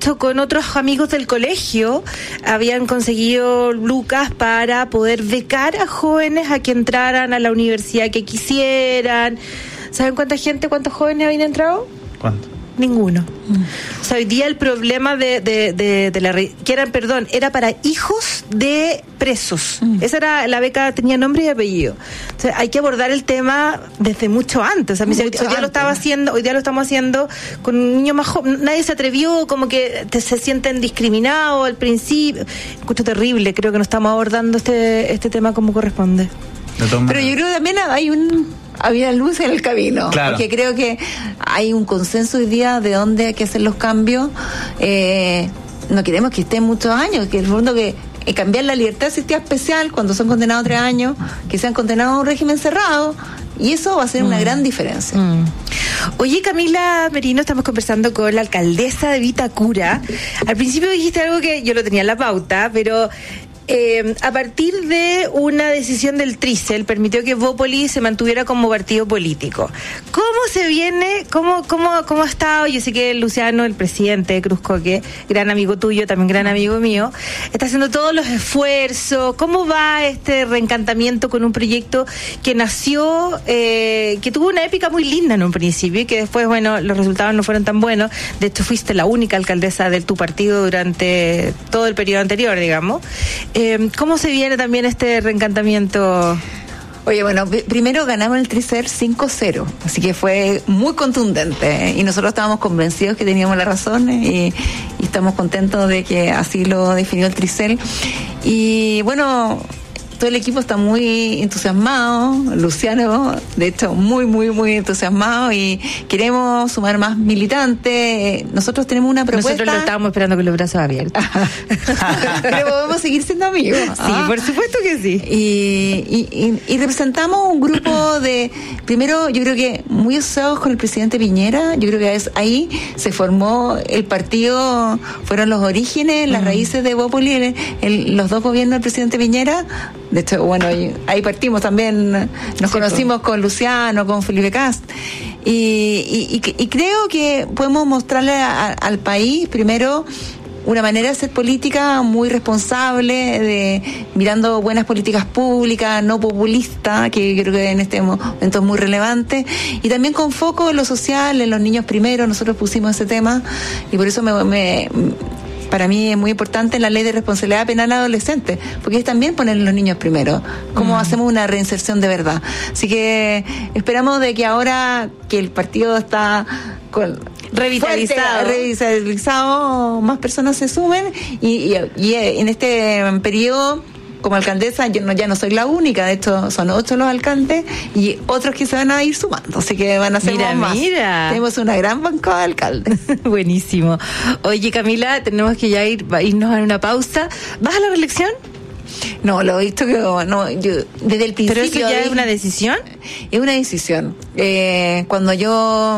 justo con otros amigos del colegio habían conseguido lucas para poder becar a jóvenes a que entraran a la universidad que quisieran. ¿Saben cuántos jóvenes habían entrado? ¿Cuánto? Ninguno. O sea, hoy día el problema era para hijos de presos. Esa era la beca, tenía nombre y apellido. O sea, hay que abordar el tema desde mucho antes. O sea, hoy día lo estamos haciendo con un niño más joven. Nadie se atrevió, como que se sienten discriminados al principio. Encuentro terrible. Creo que no estamos abordando este tema como corresponde. Pero yo creo que también había luz en el camino, claro. Porque creo que hay un consenso hoy día de dónde hay que hacer los cambios. No queremos que estén muchos años, que el fondo que cambiar la libertad asistida especial cuando son condenados a 3 años, que sean condenados a un régimen cerrado, y eso va a ser una gran diferencia. Oye, Camila Merino, estamos conversando con la alcaldesa de Vitacura. Al principio dijiste algo que yo lo tenía en la pauta, pero a partir de una decisión del Trícel permitió que Bópoli se mantuviera como partido político. ¿Cómo se viene? ¿Cómo ha estado? Yo sé que Luciano, el presidente de Cruzcoque, gran amigo tuyo, también gran amigo mío, está haciendo todos los esfuerzos. ¿Cómo va este reencantamiento con un proyecto que nació, que tuvo una épica muy linda en un principio y que después, bueno, los resultados no fueron tan buenos? De hecho, fuiste la única alcaldesa de tu partido durante todo el periodo anterior, digamos. ¿Cómo se viene también este reencantamiento? Oye, bueno, primero ganamos el Trícel 5-0, así que fue muy contundente, y nosotros estábamos convencidos que teníamos la razón, y estamos contentos de que así lo definió el Trícel. Y bueno, todo el equipo está muy entusiasmado, Luciano, de hecho, muy, muy, muy entusiasmado, y queremos sumar más militantes. Nosotros tenemos una propuesta. Nosotros lo estábamos esperando con los brazos abiertos. Pero podemos seguir siendo amigos. Sí, por supuesto que sí. Y representamos un grupo de, primero, yo creo que muy asociados con el presidente Piñera. Yo creo que ahí se formó el partido, fueron los orígenes, las raíces de Bópoli, los 2 gobiernos del presidente Piñera. De hecho, bueno, ahí partimos también, nos conocimos con Luciano, con Felipe Cast, y creo que podemos mostrarle al país, primero, una manera de hacer política muy responsable, mirando buenas políticas públicas, no populista, que creo que en este momento es muy relevante, y también con foco en lo social, en los niños primero. Nosotros pusimos ese tema, y por eso para mí es muy importante la ley de responsabilidad penal adolescente, porque es también poner a los niños primero. ¿Cómo hacemos una reinserción de verdad? Así que esperamos de que ahora que el partido está revitalizado, más personas se sumen, y en este periodo, como alcaldesa, yo ya no soy la única, de hecho son 8 los alcaldes y otros que se van a ir sumando, así que van a ser más. Mira. Tenemos una gran bancada de alcaldes. Buenísimo. Oye, Camila, tenemos que ya irnos a una pausa. ¿Vas a la reelección? No, lo he visto que no, yo desde el principio. ¿Pero eso ya es una decisión? Es una decisión. Cuando yo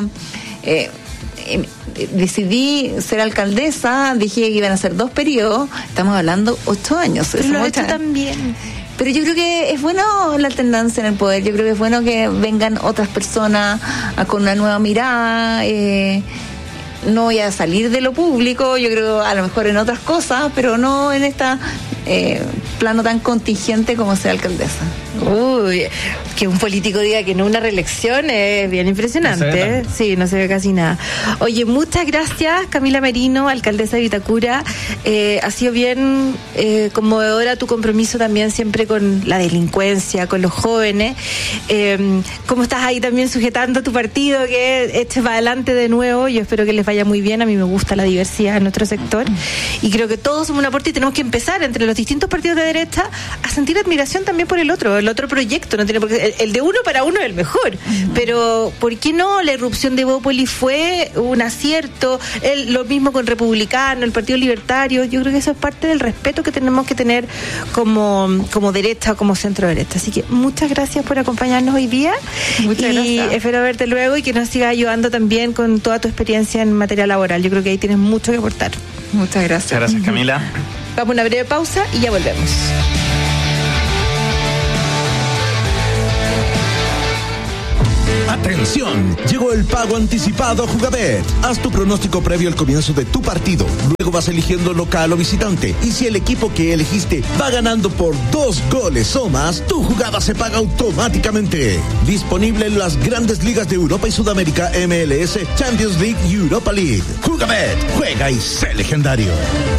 decidí ser alcaldesa, dije que iban a ser 2 periodos, estamos hablando 8 años. Pero lo he hecho también. Pero yo creo que es bueno la alternancia en el poder, yo creo que es bueno que vengan otras personas con una nueva mirada. No voy a salir de lo público, yo creo a lo mejor en otras cosas, pero no en esta plano tan contingente como ser alcaldesa. Uy, que un político diga que no una reelección es bien impresionante. Sí, no se ve casi nada. Oye, muchas gracias, Camila Merino, alcaldesa de Vitacura. Ha sido bien conmovedora tu compromiso también siempre con la delincuencia, con los jóvenes. ¿Cómo estás ahí también sujetando tu partido que eche para adelante de nuevo? Yo espero que les vaya muy bien. A mí me gusta la diversidad en nuestro sector y creo que todos somos un aporte, y tenemos que empezar entre los distintos partidos de derecha a sentir admiración también por el otro proyecto. No tiene por qué, el de uno para uno es el mejor, pero ¿por qué no? La irrupción de Bópoli fue un acierto, lo mismo con Republicano, el Partido Libertario. Yo creo que eso es parte del respeto que tenemos que tener como derecha o como centro derecha. Así que muchas gracias por acompañarnos hoy día. Muchas gracias. Espero verte luego y que nos sigas ayudando también con toda tu experiencia en materia laboral. Yo creo que ahí tienes mucho que aportar. Muchas gracias. Muchas gracias, Camila. Vamos a una breve pausa y ya volvemos. ¡Atención! Llegó el pago anticipado a Jugabet. Haz tu pronóstico previo al comienzo de tu partido. Luego vas eligiendo local o visitante. Y si el equipo que elegiste va ganando por 2 goles o más, tu jugada se paga automáticamente. Disponible en las grandes ligas de Europa y Sudamérica, MLS, Champions League y Europa League. Jugabet, juega y sé legendario.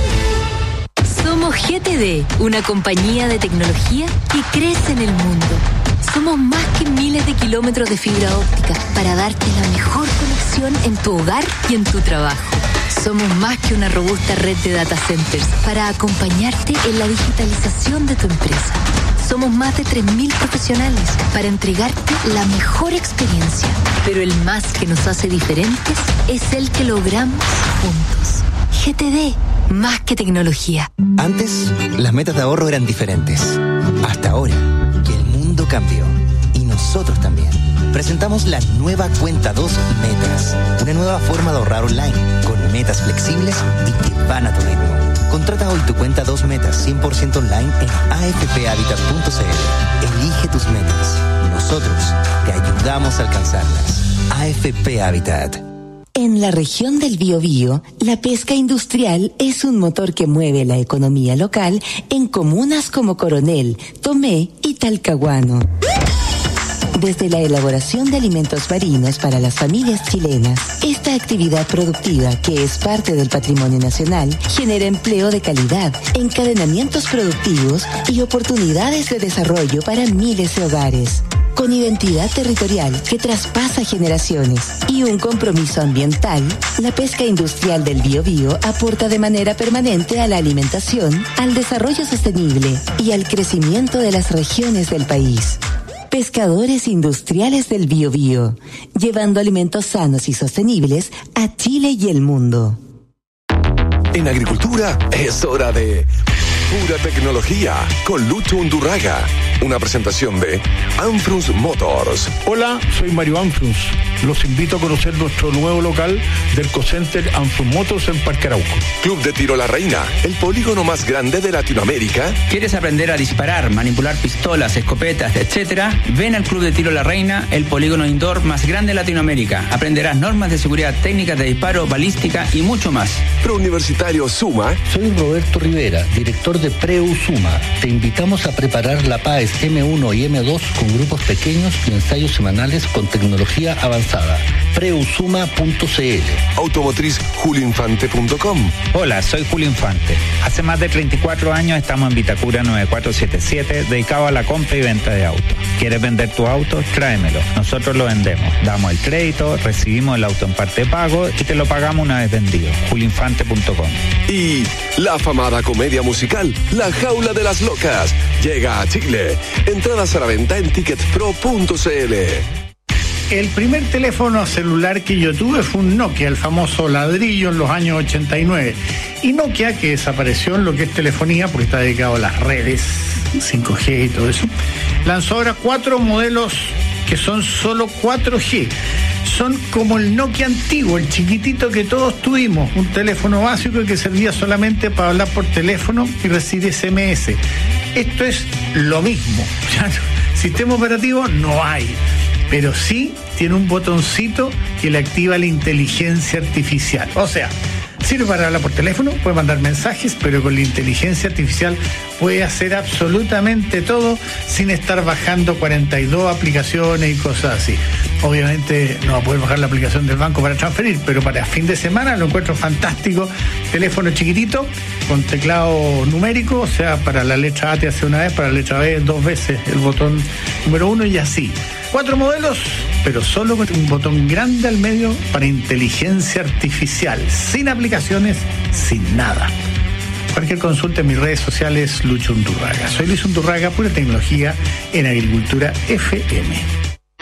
Somos GTD, una compañía de tecnología que crece en el mundo. Somos más que miles de kilómetros de fibra óptica para darte la mejor conexión en tu hogar y en tu trabajo. Somos más que una robusta red de data centers para acompañarte en la digitalización de tu empresa. Somos más de 3.000 profesionales para entregarte la mejor experiencia. Pero el más que nos hace diferentes es el que logramos juntos. GTD, más que tecnología. Antes, las metas de ahorro eran diferentes. Hasta ahora, que el mundo cambió. Y nosotros también. Presentamos la nueva Cuenta 2 Metas. Una nueva forma de ahorrar online, con metas flexibles y que van a tu ritmo. Contrata hoy tu Cuenta 2 Metas 100% online en afphabitat.cl. Elige tus metas. Nosotros te ayudamos a alcanzarlas. AFP Habitat. En la región del Biobío, la pesca industrial es un motor que mueve la economía local en comunas como Coronel, Tomé y Talcahuano. Desde la elaboración de alimentos marinos para las familias chilenas, esta actividad productiva, que es parte del patrimonio nacional, genera empleo de calidad, encadenamientos productivos y oportunidades de desarrollo para miles de hogares. Con identidad territorial que traspasa generaciones y un compromiso ambiental, la pesca industrial del Biobío aporta de manera permanente a la alimentación, al desarrollo sostenible y al crecimiento de las regiones del país. Pescadores industriales del Biobío, llevando alimentos sanos y sostenibles a Chile y el mundo. En agricultura es hora de Pura Tecnología con Lucho Undurraga. Una presentación de Anfrus Motors. Hola, soy Mario Anfrus. Los invito a conocer nuestro nuevo local del Cocenter Anfrus Motors en Parque Arauco. Club de Tiro La Reina, el polígono más grande de Latinoamérica. ¿Quieres aprender a disparar, manipular pistolas, escopetas, etcétera? Ven al Club de Tiro La Reina, el polígono indoor más grande de Latinoamérica. Aprenderás normas de seguridad, técnicas de disparo, balística y mucho más. Prouniversitario Suma. Soy Roberto Rivera, director de Preu Suma. Te invitamos a preparar la PAES M1 y M2 con grupos pequeños y ensayos semanales con tecnología avanzada. Preusuma.cl. Automotriz julioinfante.com. Hola, soy Julio Infante. Hace más de 34 años estamos en Vitacura 9477, dedicado a la compra y venta de autos. ¿Quieres vender tu auto? Tráemelo. Nosotros lo vendemos. Damos el crédito, recibimos el auto en parte de pago y te lo pagamos una vez vendido. julioinfante.com. Y la afamada comedia musical La Jaula de las Locas llega a Chile. Entradas a la venta en ticketpro.cl. El primer teléfono celular que yo tuve fue un Nokia, el famoso ladrillo en los años 89. Y Nokia, que desapareció en lo que es telefonía, porque está dedicado a las redes, 5G y todo eso, lanzó ahora 4 modelos que son solo 4G. Son como el Nokia antiguo, el chiquitito que todos tuvimos, un teléfono básico que servía solamente para hablar por teléfono y recibir SMS. Esto es lo mismo. Sistema operativo no hay, pero sí tiene un botoncito que le activa la inteligencia artificial. O sea, sirve para hablar por teléfono, puede mandar mensajes, pero con la inteligencia artificial puede hacer absolutamente todo sin estar bajando 42 aplicaciones y cosas así. Obviamente no va a poder bajar la aplicación del banco para transferir, pero para fin de semana lo encuentro fantástico. Teléfono chiquitito, con teclado numérico, o sea, para la letra A te hace una vez, para la letra B 2 veces el botón número 1 y así. 4 modelos, pero solo con un botón grande al medio para inteligencia artificial, sin aplicaciones, sin nada. Cualquier consulta en mis redes sociales, Lucho Undurraga. Soy Luis Undurraga, Pura Tecnología en Agricultura FM.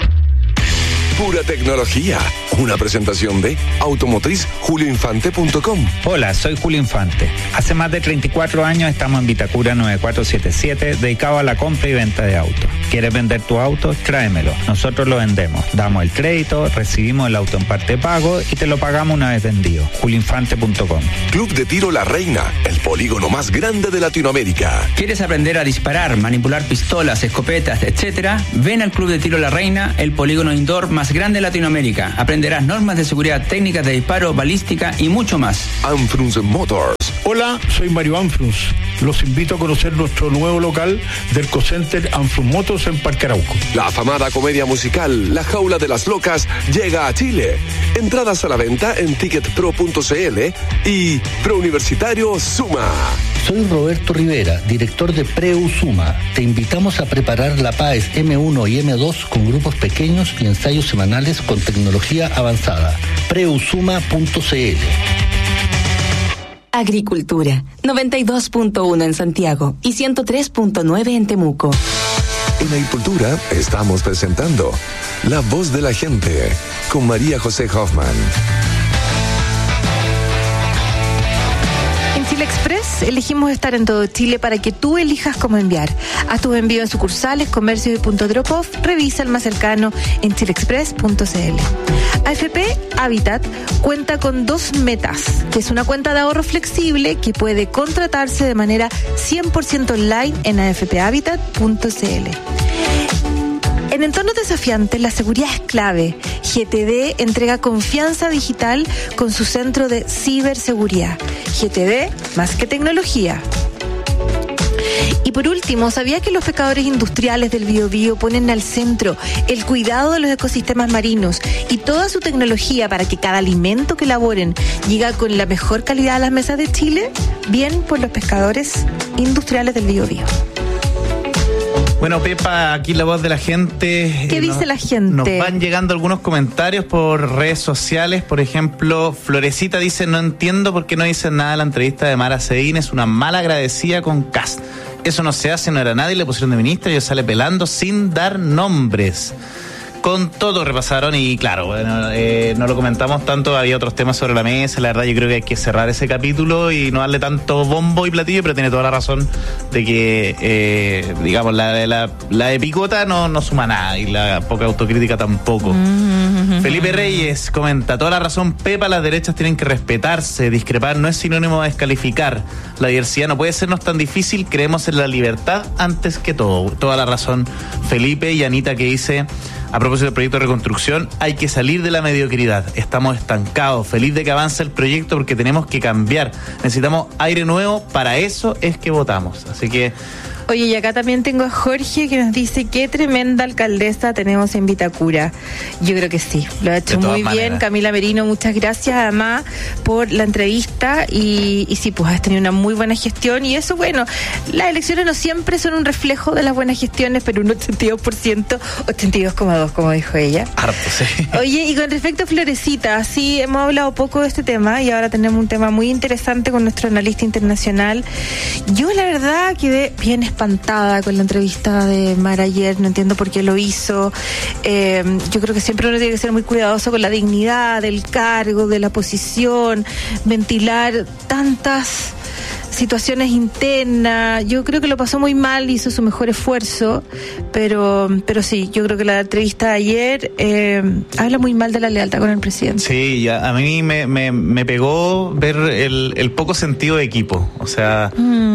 Pura Tecnología, una presentación de Automotriz julioinfante.com. Hola, soy Julio Infante. Hace más de 34 años estamos en Vitacura 9477, dedicado a la compra y venta de autos. ¿Quieres vender tu auto? Tráemelo. Nosotros lo vendemos. Damos el crédito, recibimos el auto en parte de pago y te lo pagamos una vez vendido. julioinfante.com. Club de Tiro La Reina, el polígono más grande de Latinoamérica. ¿Quieres aprender a disparar, manipular pistolas, escopetas, etcétera? Ven al Club de Tiro La Reina, el polígono indoor más más grande de Latinoamérica. Aprenderás normas de seguridad, técnicas de disparo, balística y mucho más. Anfrunz Motors. Hola, soy Mario Anfrunz. Los invito a conocer nuestro nuevo local del Cocenter Anfrunz Motors en Parque Arauco. La afamada comedia musical La Jaula de las Locas llega a Chile. Entradas a la venta en ticketpro.cl y Prouniversitario Suma. Soy Roberto Rivera, director de Preusuma. Te invitamos a preparar la PAES M1 y M2 con grupos pequeños y ensayos semanales con tecnología avanzada. Preusuma.cl. Agricultura, 92.1 en Santiago y 103.9 en Temuco. En Agricultura estamos presentando La Voz de la Gente con María José Hoffman. En Chile Express elegimos estar en todo Chile para que tú elijas cómo enviar. Haz tus envíos en sucursales, comercios y punto drop-off. Revisa el más cercano en chileexpress.cl. AFP Habitat cuenta con 2 metas, que es una cuenta de ahorro flexible que puede contratarse de manera 100% online en afphabitat.cl. En entornos desafiantes, la seguridad es clave. GTD entrega confianza digital con su centro de ciberseguridad. GTD, más que tecnología. Y por último, ¿sabías que los pescadores industriales del Biobío ponen al centro el cuidado de los ecosistemas marinos y toda su tecnología para que cada alimento que elaboren llegue con la mejor calidad a las mesas de Chile? Bien por los pescadores industriales del Biobío. Bueno, Pepa, aquí la voz de la gente. ¿Qué dice la gente? Nos van llegando algunos comentarios por redes sociales. Por ejemplo, Florecita dice: no entiendo por qué no dicen nada de la entrevista de Mara Sedín. Es una mala agradecida con Kast. Eso no se hace, no era nadie, le pusieron de ministra y ella sale pelando sin dar nombres. Con todo repasaron y claro, bueno, no lo comentamos tanto, había otros temas sobre la mesa. La verdad yo creo que hay que cerrar ese capítulo y no darle tanto bombo y platillo, pero tiene toda la razón de que digamos la de Picota no suma nada y la poca autocrítica tampoco. Felipe Reyes comenta: toda la razón, Pepa, las derechas tienen que respetarse, discrepar no es sinónimo de descalificar. La diversidad no puede sernos tan difícil, creemos en la libertad antes que todo. Toda la razón, Felipe. Y Anita, que dice: a propósito del proyecto de reconstrucción, hay que salir de la mediocridad. Estamos estancados. Feliz de que avance el proyecto porque tenemos que cambiar. Necesitamos aire nuevo. Para eso es que votamos. Así que... Oye, y acá también tengo a Jorge que nos dice: qué tremenda alcaldesa tenemos en Vitacura. Yo creo que sí, lo ha hecho muy bien. Camila Merino, muchas gracias además por la entrevista y sí, pues has tenido una muy buena gestión y eso, bueno, las elecciones no siempre son un reflejo de las buenas gestiones, pero un 82%, 82,2% como dijo ella. Harto, sí. Oye, y con respecto a Florecita, sí, hemos hablado poco de este tema y ahora tenemos un tema muy interesante con nuestro analista internacional. Yo la verdad quedé bien espantada con la entrevista de Mara ayer, no entiendo por qué lo hizo. Yo creo que siempre uno tiene que ser muy cuidadoso con la dignidad del cargo, de la posición, ventilar tantas situaciones internas. Yo creo que lo pasó muy mal, hizo su mejor esfuerzo, pero sí, yo creo que la entrevista de ayer habla muy mal de la lealtad con el presidente. Sí, a mí me pegó ver el poco sentido de equipo. O sea,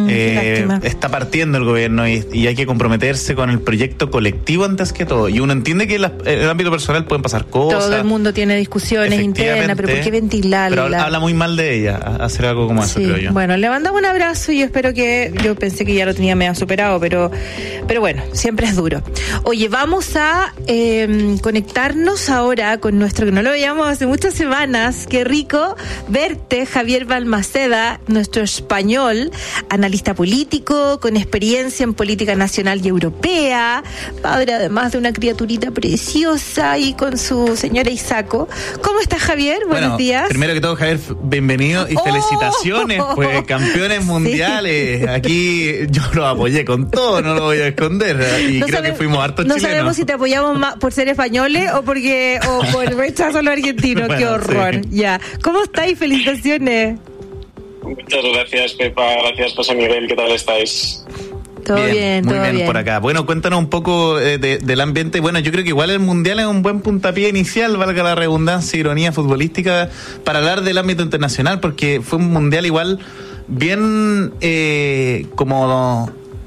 está partiendo el gobierno y hay que comprometerse con el proyecto colectivo antes que todo. Y uno entiende que en el ámbito personal pueden pasar cosas. Todo el mundo tiene discusiones internas, pero ¿por qué ventilarla? Pero habla muy mal de ella, hacer algo como eso, creo yo. Bueno, le mandamos un abrazo y yo espero que... Yo pensé que ya lo tenía medio superado, pero bueno, siempre es duro. Oye, vamos a conectarnos ahora con nuestro, que no lo veíamos hace muchas semanas. Qué rico verte, Javier Balmaceda, nuestro español, analista político, con experiencia en política nacional y europea, padre además de una criaturita preciosa y con su señora Isaco. ¿Cómo estás, Javier? Buenos días. Primero que todo, Javier, bienvenido y felicitaciones, pues campeones mundiales. Aquí yo lo apoyé con todo, no lo voy a esconder. Y no creo que fuimos hartos chilenos. No sabemos si te apoyamos más por ser españoles o por rechazo a los argentinos. Bueno, qué horror. Sí. Ya. ¿Cómo estáis? Felicitaciones. Muchas gracias, Pepa. Gracias, José Miguel. ¿Qué tal estáis? Todo bien, muy bien por acá. Bueno, cuéntanos un poco del ambiente. Bueno, yo creo que igual el Mundial es un buen puntapié inicial, valga la redundancia, ironía futbolística, para hablar del ámbito internacional, porque fue un Mundial igual bien como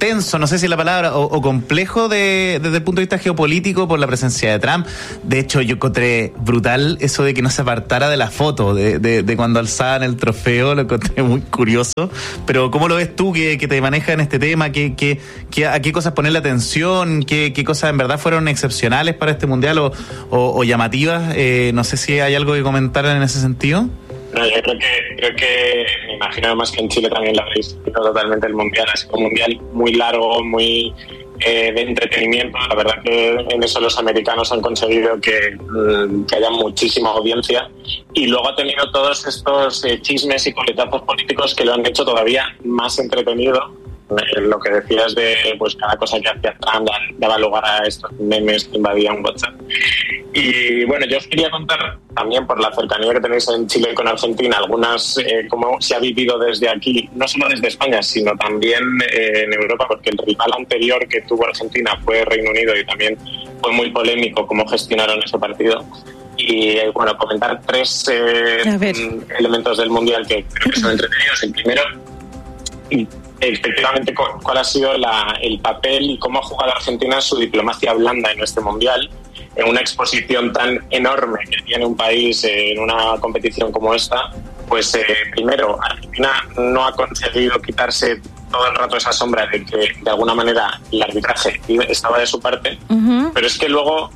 tenso, no sé si la palabra, o complejo desde el punto de vista geopolítico por la presencia de Trump. De hecho, yo encontré brutal eso de que no se apartara de la foto, de cuando alzaban el trofeo, lo encontré muy curioso. Pero ¿cómo lo ves tú que te manejas en este tema? ¿A qué cosas ponerle atención? ¿Qué cosas en verdad fueron excepcionales para este mundial o llamativas? No sé si hay algo que comentar en ese sentido. No, yo creo que me imagino además que en Chile también lo habéis visto totalmente el mundial. Ha sido un mundial muy largo, muy de entretenimiento. La verdad que en eso los americanos han conseguido que haya muchísima audiencia, y luego ha tenido todos estos chismes y coletazos políticos que lo han hecho todavía más entretenido. Lo que decías de pues cada cosa que hacía Trump daba lugar a estos memes que invadían WhatsApp. Y bueno, yo os quería contar también, por la cercanía que tenéis en Chile con Argentina, algunas cómo se ha vivido desde aquí, no solo desde España, sino también en Europa, porque el rival anterior que tuvo Argentina fue Reino Unido y también fue muy polémico cómo gestionaron ese partido. Y bueno, comentar 3 elementos del Mundial que creo que son entretenidos. El primero, efectivamente, cuál ha sido el papel y cómo ha jugado Argentina su diplomacia blanda en este Mundial, en una exposición tan enorme que tiene un país en una competición como esta. Pues primero, Argentina no ha conseguido quitarse todo el rato esa sombra de que de alguna manera el arbitraje estaba de su parte, pero es que luego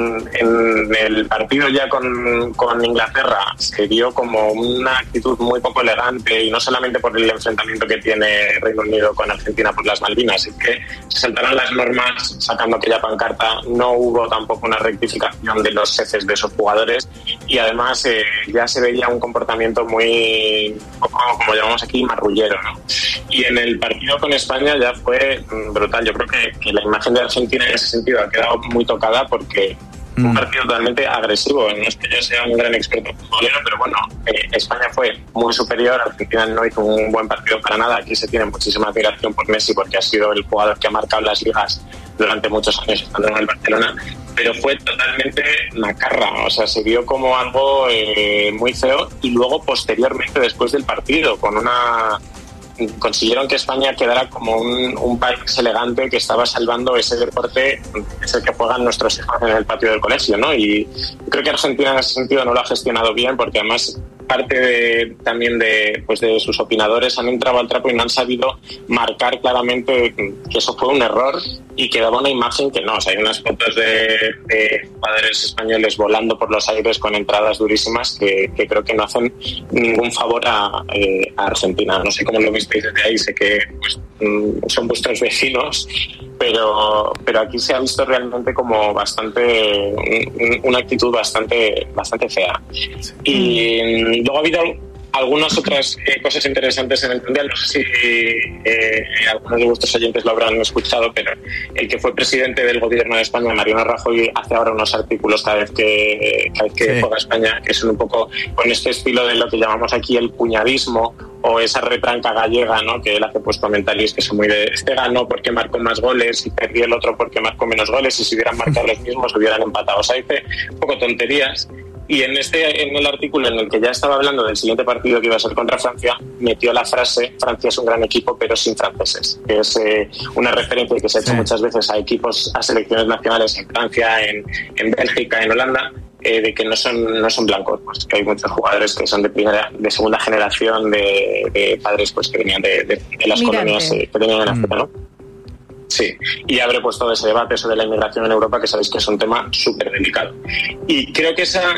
en el partido ya con Inglaterra se vio como una actitud muy poco elegante, y no solamente por el enfrentamiento que tiene Reino Unido con Argentina por las Malvinas, es que se saltaron las normas sacando aquella pancarta, no hubo tampoco una rectificación de los jefes de esos jugadores, y además ya se veía un comportamiento muy, como llamamos aquí, marrullero, ¿no? Y en el partido con España ya fue brutal. Yo creo que la imagen de Argentina en ese sentido ha quedado muy tocada, porque un partido totalmente agresivo. No es que yo sea un gran experto futbolero, pero bueno, España fue muy superior. Argentina no hizo un buen partido para nada. Aquí se tiene muchísima admiración por Messi, porque ha sido el jugador que ha marcado las ligas durante muchos años estando en el Barcelona, pero fue totalmente macarra. O sea, se vio como algo muy feo, y luego posteriormente, después del partido, consiguieron que España quedara como un país elegante que estaba salvando ese deporte, ese que juegan nuestros hijos en el patio del colegio, ¿no? Y creo que Argentina en ese sentido no lo ha gestionado bien, porque además parte también de sus opinadores han entrado al trapo y no han sabido marcar claramente que eso fue un error, y que daba una imagen que no. O sea, hay unas fotos de jugadores españoles volando por los aires con entradas durísimas que creo que no hacen ningún favor a Argentina. No sé cómo lo visteis desde ahí, sé que pues, son vuestros vecinos, pero aquí se ha visto realmente como una actitud bastante fea. Y luego ha habido algunas otras cosas interesantes en el Mundial. No sé si algunos de vuestros oyentes lo habrán escuchado, pero el que fue presidente del gobierno de España, Mariano Rajoy, hace ahora unos artículos cada vez que juega España, que son un poco con este estilo de lo que llamamos aquí el cuñadismo, o esa retranca gallega, ¿no? Que él hace pues comentarios que son muy de este ganó porque marcó más goles y perdió el otro porque marcó menos goles, y si hubieran marcado los mismos hubieran empatado. O sea, dice un poco tonterías. Y en el artículo en el que ya estaba hablando del siguiente partido que iba a ser contra Francia, metió la frase: Francia es un gran equipo pero sin franceses, que es una referencia que se ha hecho muchas veces a equipos, a selecciones nacionales en Francia, en Bélgica, en Holanda, de que no son blancos, pues que hay muchos jugadores que son de segunda generación de padres pues que venían de las colonias que tenían en África, ¿no? Sí, y abre pues todo ese debate sobre la inmigración en Europa, que sabéis que es un tema súper delicado. Y creo que eso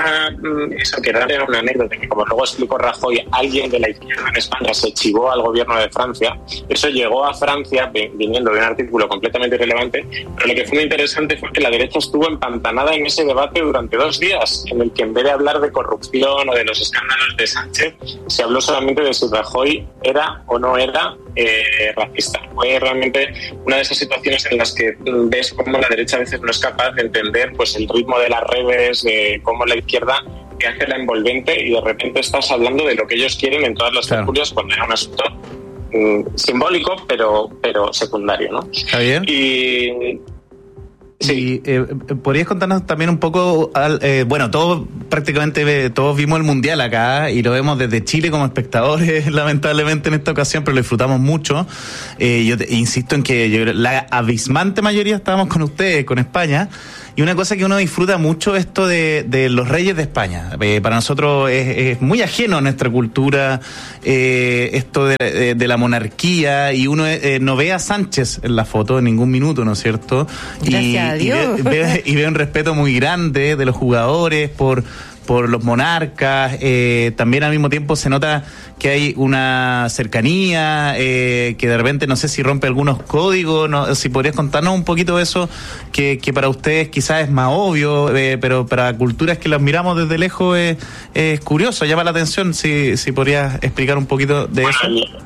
que era una anécdota, que como luego explicó Rajoy, alguien de la izquierda en España se chivó al gobierno de Francia. Eso llegó a Francia viniendo de un artículo completamente irrelevante, pero lo que fue muy interesante fue que la derecha estuvo empantanada en ese debate durante 2 días, en el que en vez de hablar de corrupción o de los escándalos de Sánchez, se habló solamente de si Rajoy era o no era racista. Fue realmente una de esas situaciones en las que ves cómo la derecha a veces no es capaz de entender pues el ritmo de las redes, de cómo la izquierda te hace la envolvente, y de repente estás hablando de lo que ellos quieren en todas las tertulias, cuando era un asunto simbólico pero secundario, ¿no? ¿Está bien? Y Sí. ¿Podrías contarnos también un poco, prácticamente todos vimos el Mundial acá y lo vemos desde Chile como espectadores, lamentablemente en esta ocasión, pero lo disfrutamos mucho. Yo insisto en que la abismante mayoría estábamos con ustedes, con España, y una cosa que uno disfruta mucho esto de los reyes de España. Para nosotros es muy ajeno a nuestra cultura, esto de la monarquía, y uno no ve a Sánchez en la foto en ningún minuto, ¿no es cierto? Gracias a Dios. Y ve un respeto muy grande de los jugadores por los monarcas. También al mismo tiempo se nota que hay una cercanía, que de repente no sé si rompe algunos códigos, si podrías contarnos un poquito de eso, que para ustedes quizás es más obvio, pero para culturas que las miramos desde lejos es curioso, llama la atención. Si podrías explicar un poquito de eso.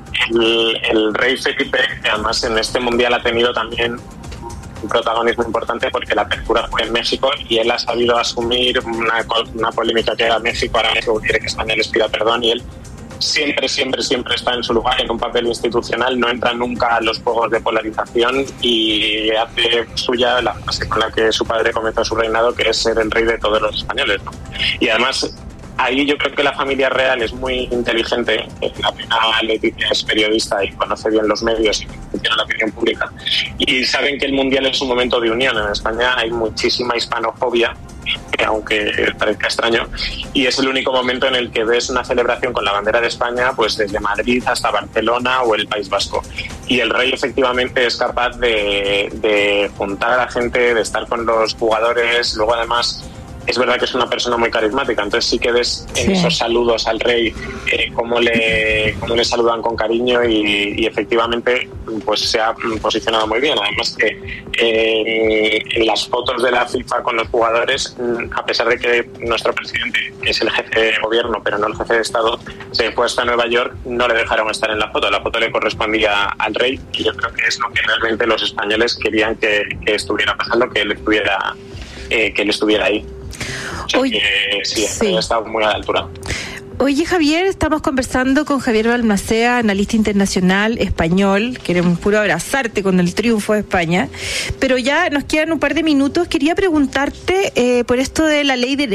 El rey Felipe, que además en este mundial ha tenido también un protagonismo importante porque la apertura fue en México y él ha sabido asumir una polémica que era México, ahora México quiere que España les pida perdón, y él siempre está en su lugar, en un papel institucional, no entra nunca a los juegos de polarización y hace suya la frase con la que su padre comenzó su reinado, que es ser el rey de todos los españoles, ¿no? Y además ahí yo creo que la familia real es muy inteligente. La prima Leticia es periodista y conoce bien los medios y funciona la opinión pública. Y saben que el Mundial es un momento de unión. En España hay muchísima hispanofobia, aunque parezca extraño, y es el único momento en el que ves una celebración con la bandera de España pues desde Madrid hasta Barcelona o el País Vasco. Y el rey efectivamente es capaz de juntar a la gente, de estar con los jugadores. Luego además es verdad que es una persona muy carismática, entonces sí que ves en esos saludos al rey cómo le saludan con cariño y efectivamente pues se ha posicionado muy bien. Además que en las fotos de la FIFA con los jugadores, a pesar de que nuestro presidente es el jefe de gobierno pero no el jefe de Estado, se fue hasta Nueva York, no le dejaron estar en la foto le correspondía al rey, y yo creo que es lo que realmente los españoles querían que estuviera pasando, que él estuviera ahí. O sea que sí, ha estado muy a la altura. Oye, Javier, estamos conversando con Javier Balmaceda, analista internacional español. Queremos puro abrazarte con el triunfo de España. Pero ya nos quedan un par de minutos. Quería preguntarte por esto de la ley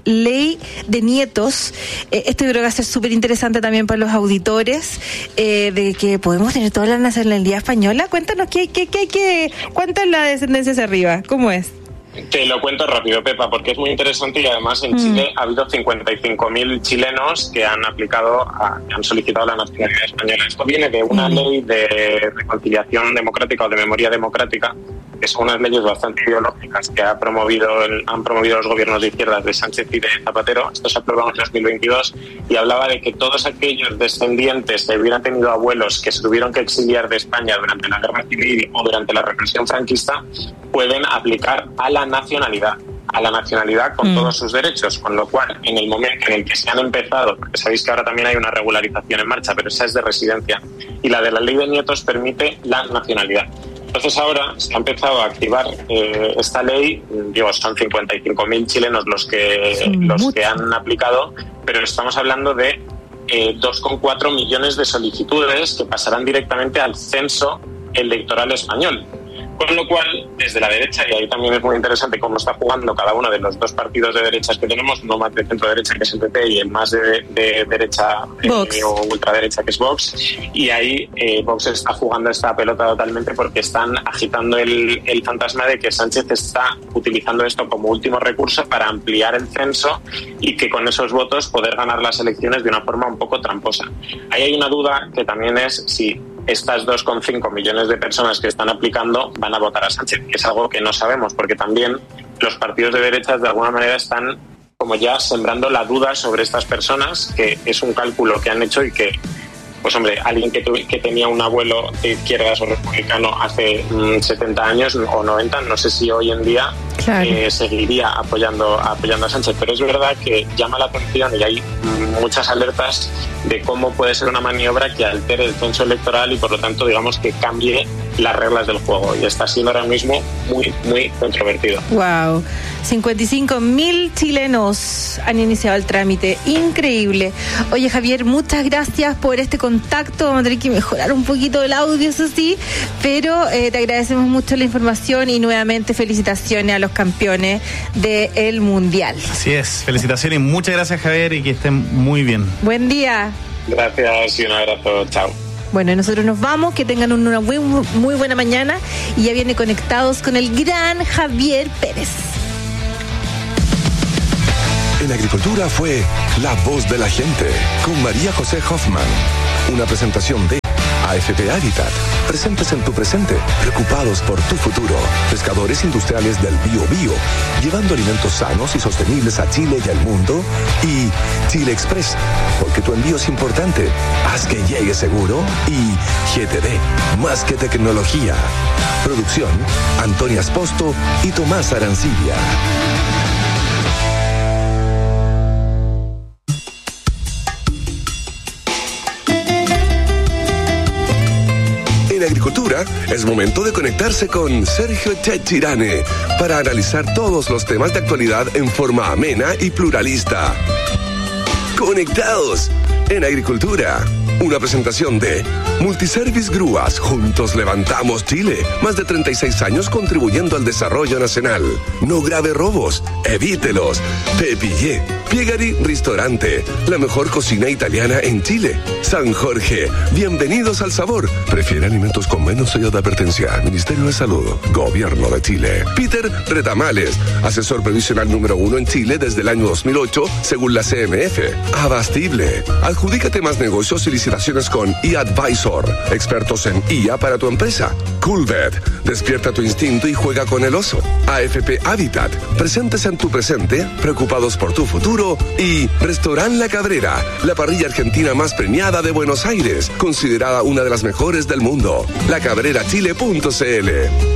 de nietos. Esto creo que va a ser súper interesante también para los auditores, de que podemos tener toda la nacionalidad española. Cuéntanos, ¿cuánta es la descendencia hacia arriba? ¿Cómo es? Te lo cuento rápido, Pepa, porque es muy interesante y además en Chile ha habido 55.000 chilenos que han solicitado la nacionalidad española. Esto viene de una ley de reconciliación democrática o de memoria democrática, que son unas leyes bastante ideológicas que han promovido los gobiernos de izquierdas de Sánchez y de Zapatero. Esto se aprobó en 2022 y hablaba de que todos aquellos descendientes que hubieran tenido abuelos que se tuvieron que exiliar de España durante la Guerra Civil o durante la represión franquista pueden aplicar a la nacionalidad con todos sus derechos, con lo cual en el momento en el que se han empezado, porque sabéis que ahora también hay una regularización en marcha, pero esa es de residencia, y la de la ley de nietos permite la nacionalidad. Entonces ahora se ha empezado a activar esta ley, son 55.000 chilenos los que han aplicado, pero estamos hablando de 2,4 millones de solicitudes que pasarán directamente al censo electoral español. Con lo cual, desde la derecha, y ahí también es muy interesante cómo está jugando cada uno de los dos partidos de derechas que tenemos, uno más de centro-derecha que es el PP y el más de derecha o ultraderecha que es Vox, y ahí Vox está jugando esta pelota totalmente porque están agitando el fantasma de que Sánchez está utilizando esto como último recurso para ampliar el censo y que con esos votos poder ganar las elecciones de una forma un poco tramposa. Ahí hay una duda que también es si estas 2,5 millones de personas que están aplicando van a votar a Sánchez, que es algo que no sabemos, porque también los partidos de derechas de alguna manera están como ya sembrando la duda sobre estas personas, que es un cálculo que han hecho y que, pues hombre, alguien que tenía un abuelo de izquierdas o republicano hace 70 años o 90, no sé si hoy en día seguiría apoyando a Sánchez. Pero es verdad que llama la atención y hay muchas alertas de cómo puede ser una maniobra que altere el censo electoral y por lo tanto digamos que cambie las reglas del juego, y está siendo ahora mismo muy, muy controvertido. Wow, 55.000 chilenos han iniciado el trámite, increíble. Oye, Javier, muchas gracias por este contacto. Vamos a tener que mejorar un poquito el audio, eso sí, pero te agradecemos mucho la información y nuevamente felicitaciones a los campeones del Mundial. Así es, felicitaciones y muchas gracias, Javier, y que estén muy bien. Buen día. Gracias y un abrazo, chao. Bueno, nosotros nos vamos, que tengan una muy buena mañana, y ya viene Conectados con el gran Javier Pérez. En Agricultura fue La Voz de la Gente con María José Hoffman, una presentación de AFP Habitat, presentes en tu presente, preocupados por tu futuro. Pescadores industriales del Biobío, llevando alimentos sanos y sostenibles a Chile y al mundo. Y Chile Express, porque tu envío es importante, haz que llegue seguro. Y GTD, más que tecnología. Producción, Antonia Esposto y Tomás Arancibia. En Agricultura es momento de conectarse con Sergio Chechirane para analizar todos los temas de actualidad en forma amena y pluralista. Conectados en Agricultura. Una presentación de Multiservice Grúas. Juntos levantamos Chile. Más de 36 años contribuyendo al desarrollo nacional. No grave robos. Evítelos. Pepillé. Piegari Restaurante. La mejor cocina italiana en Chile. San Jorge. Bienvenidos al sabor. Prefiere alimentos con menos sello de advertencia. Ministerio de Salud. Gobierno de Chile. Peter Retamales. Asesor previsional número 1 en Chile desde el año 2008, según la CMF. Abastible. Adjudícate más negocios y licitaciones con eAdvisor, expertos en IA para tu empresa. Coolbet, despierta tu instinto y juega con el oso. AFP Habitat, presentes en tu presente, preocupados por tu futuro. Y Restaurant La Cabrera, la parrilla argentina más premiada de Buenos Aires, considerada una de las mejores del mundo. lacabrerachile.cl.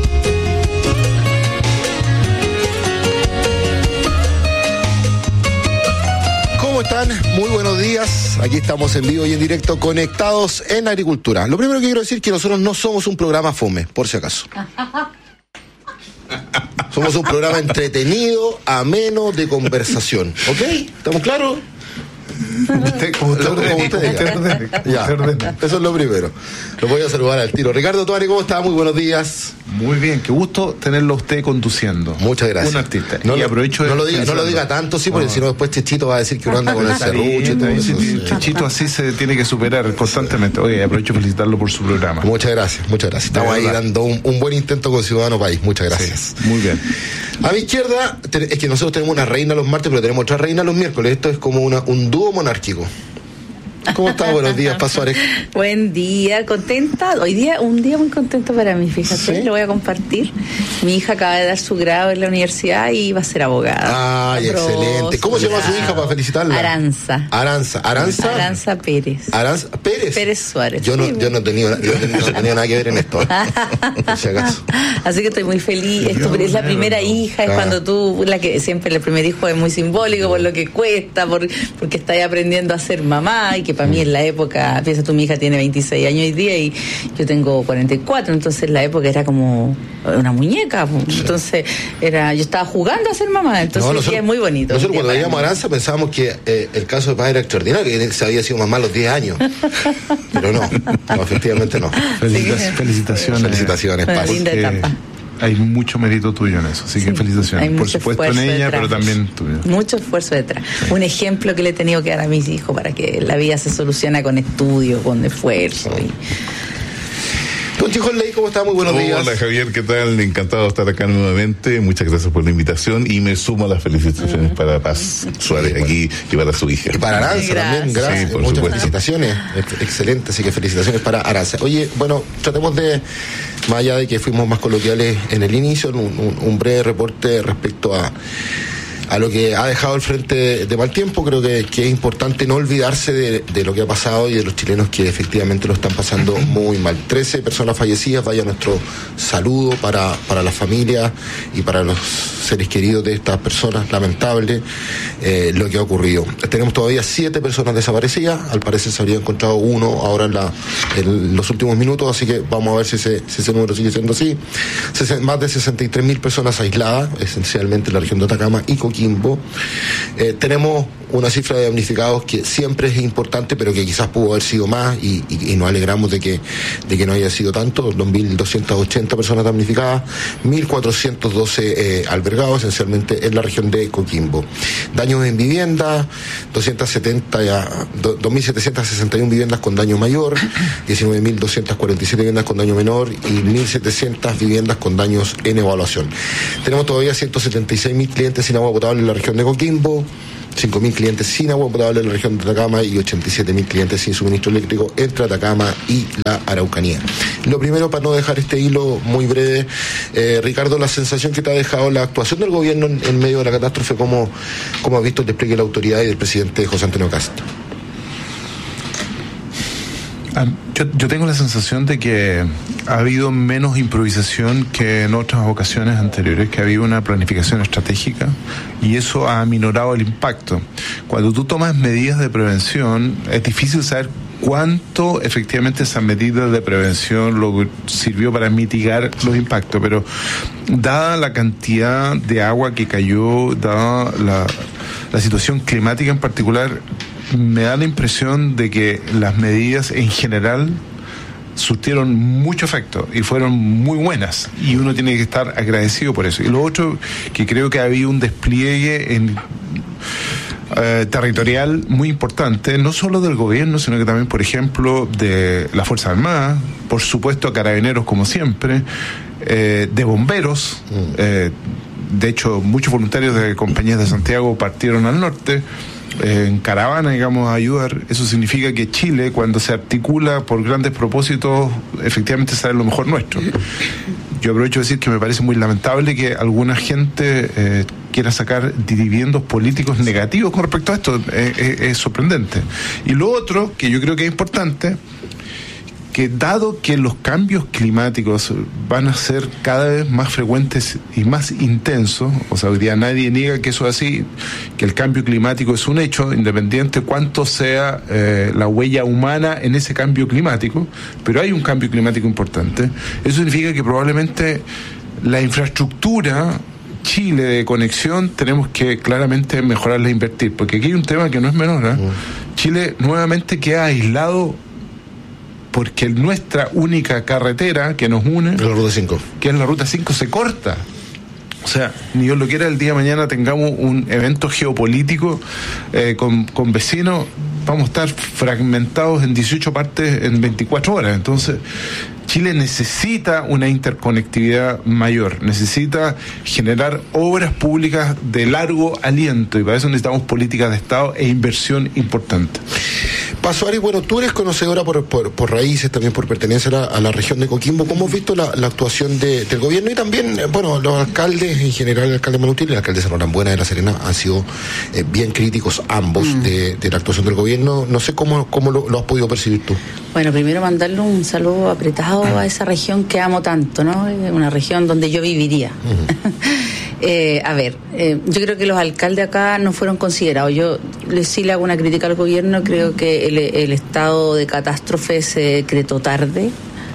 ¿Cómo están? Muy buenos días. Aquí estamos en vivo y en directo, conectados en Agricultura. Lo primero que quiero decir es que nosotros no somos un programa fome, por si acaso. Somos un programa entretenido, ameno, de conversación. ¿Ok? ¿Estamos claros? Como usted ya, eso es lo primero. Lo voy a saludar al tiro. Ricardo Tuani, ¿cómo está? Muy buenos días. Muy bien, qué gusto tenerlo a usted conduciendo. Muchas gracias. Un artista. No, y aprovecho no lo diga tanto, sí, porque si no después Chichito va a decir que uno anda con el serrucho y todo eso. Chichito así se tiene que superar constantemente. Oye, aprovecho de felicitarlo por su programa. Muchas gracias, muchas gracias. Estamos ahí dando un buen intento con Ciudadano País. Muchas gracias. Sí, muy bien. A mi izquierda, es que nosotros tenemos una reina los martes, pero tenemos otra reina los miércoles. Esto es como un dúo monárquico. ¿Cómo estás? Buenos días, Paz Suárez. Buen día, contenta. Hoy día, un día muy contento para mí, fíjate, ¿sí? Lo voy a compartir. Mi hija acaba de dar su grado en la universidad y va a ser abogada. Ay, excelente. ¿Cómo se llama su hija para felicitarla? Aranza Pérez. Aranza Pérez. Pérez Suárez. Yo no he tenido nada que ver en esto. Por si acaso. Así que estoy muy feliz. Es la primera hija, es cuando tú, siempre el primer hijo es muy simbólico por lo que cuesta, porque estás aprendiendo a ser mamá, y que para mí en la época, piensa tú, mi hija tiene 26 años hoy día y yo tengo 44, entonces en la época era como una muñeca, entonces yo estaba jugando a ser mamá, entonces es muy bonito. Nosotros cuando veíamos a Aranza pensábamos que el caso de padre era extraordinario, que se había sido mamá a los 10 años, pero no, efectivamente no. Felicitaciones, Paz. Linda etapa. Hay mucho mérito tuyo en eso, así que felicitaciones. Por supuesto en ella, pero también tuyo. Mucho esfuerzo detrás. Un ejemplo que le he tenido que dar a mis hijos para que la vida se solucione con estudio, con esfuerzo. Don Chijón Ley, ¿cómo está? Muy buenos días. Hola Javier, ¿qué tal? Encantado de estar acá nuevamente. Muchas gracias por la invitación y me sumo a las felicitaciones para Paz Suárez aquí y para su hija. Y para Aranza también, gracias. Sí, muchas felicitaciones. Excelente, así que felicitaciones para Aranza. Oye, bueno, tratemos de, más allá de que fuimos más coloquiales en el inicio, un breve reporte respecto a a lo que ha dejado el frente de mal tiempo. Creo que es importante no olvidarse de lo que ha pasado y de los chilenos que efectivamente lo están pasando muy mal. 13 personas fallecidas, vaya nuestro saludo para las familias y para los seres queridos de estas personas. Lamentable lo que ha ocurrido. Tenemos todavía 7 personas desaparecidas, al parecer se habría encontrado uno ahora en los últimos minutos, así que vamos a ver si ese número sigue siendo así. Más de 63.000 personas aisladas, esencialmente en la región de Atacama y Coquimbo. Tenemos una cifra de damnificados que siempre es importante, pero que quizás pudo haber sido más, y nos alegramos de que no haya sido tanto. 2.280 personas damnificadas, 1.412 albergados, esencialmente en la región de Coquimbo. Daños en vivienda, 2.761 viviendas con daño mayor, 19.247 viviendas con daño menor y 1.700 viviendas con daños en evaluación. Tenemos todavía 176.000 clientes sin agua potable en la región de Coquimbo, 5.000 clientes sin agua potable en la región de Atacama y 87.000 clientes sin suministro eléctrico entre Atacama y la Araucanía. Lo primero, para no dejar este hilo muy breve, Ricardo, la sensación que te ha dejado la actuación del gobierno en medio de la catástrofe, ¿cómo has visto el despliegue de la autoridad y del presidente José Antonio Kast? Yo tengo la sensación de que ha habido menos improvisación que en otras ocasiones anteriores, que ha habido una planificación estratégica y eso ha aminorado el impacto. Cuando tú tomas medidas de prevención, es difícil saber cuánto efectivamente esa medida de prevención sirvió para mitigar los impactos, pero dada la cantidad de agua que cayó, dada la situación climática en particular, me da la impresión de que las medidas en general surtieron mucho efecto y fueron muy buenas, y uno tiene que estar agradecido por eso. Y lo otro, que creo que ha habido un despliegue territorial muy importante, no solo del gobierno, sino que también, por ejemplo, de la Fuerza Armada, por supuesto Carabineros como siempre, de bomberos. De hecho, muchos voluntarios de compañías de Santiago partieron al norte en caravana, digamos, a ayudar. Eso significa que Chile, cuando se articula por grandes propósitos, efectivamente sale lo mejor nuestro. Yo aprovecho de decir que me parece muy lamentable que alguna gente quiera sacar dividendos políticos negativos con respecto a esto. Es sorprendente. Y lo otro, que yo creo que es importante, que dado que los cambios climáticos van a ser cada vez más frecuentes y más intensos, o sea, hoy día nadie niega que eso es así, que el cambio climático es un hecho, independiente cuánto sea la huella humana en ese cambio climático, pero hay un cambio climático importante. Eso significa que probablemente la infraestructura Chile de conexión tenemos que claramente mejorarla e invertir, porque aquí hay un tema que no es menor, ¿eh? Chile nuevamente queda aislado porque nuestra única carretera que nos une, la Ruta 5, que es la Ruta 5, se corta. O sea, ni Dios lo quiera, el día de mañana tengamos un evento geopolítico con vecinos, vamos a estar fragmentados en 18 partes en 24 horas. Entonces, Chile necesita una interconectividad mayor, necesita generar obras públicas de largo aliento, y para eso necesitamos políticas de Estado e inversión importante. Paso, Ari, bueno, tú eres conocedora por raíces, también por pertenencia a la región de Coquimbo. ¿Cómo has visto la actuación del gobierno? Y también, bueno, los alcaldes, en general el alcalde Manutil y el alcalde Norambuena de La Serena han sido bien críticos ambos de la actuación del gobierno. No sé cómo lo has podido percibir tú. Bueno, primero mandarle un saludo apretado a esa región que amo tanto, ¿no? Una región donde yo viviría. Yo creo que los alcaldes acá no fueron considerados. Yo sí le hago una crítica al gobierno. Creo que el estado de catástrofe se decretó tarde.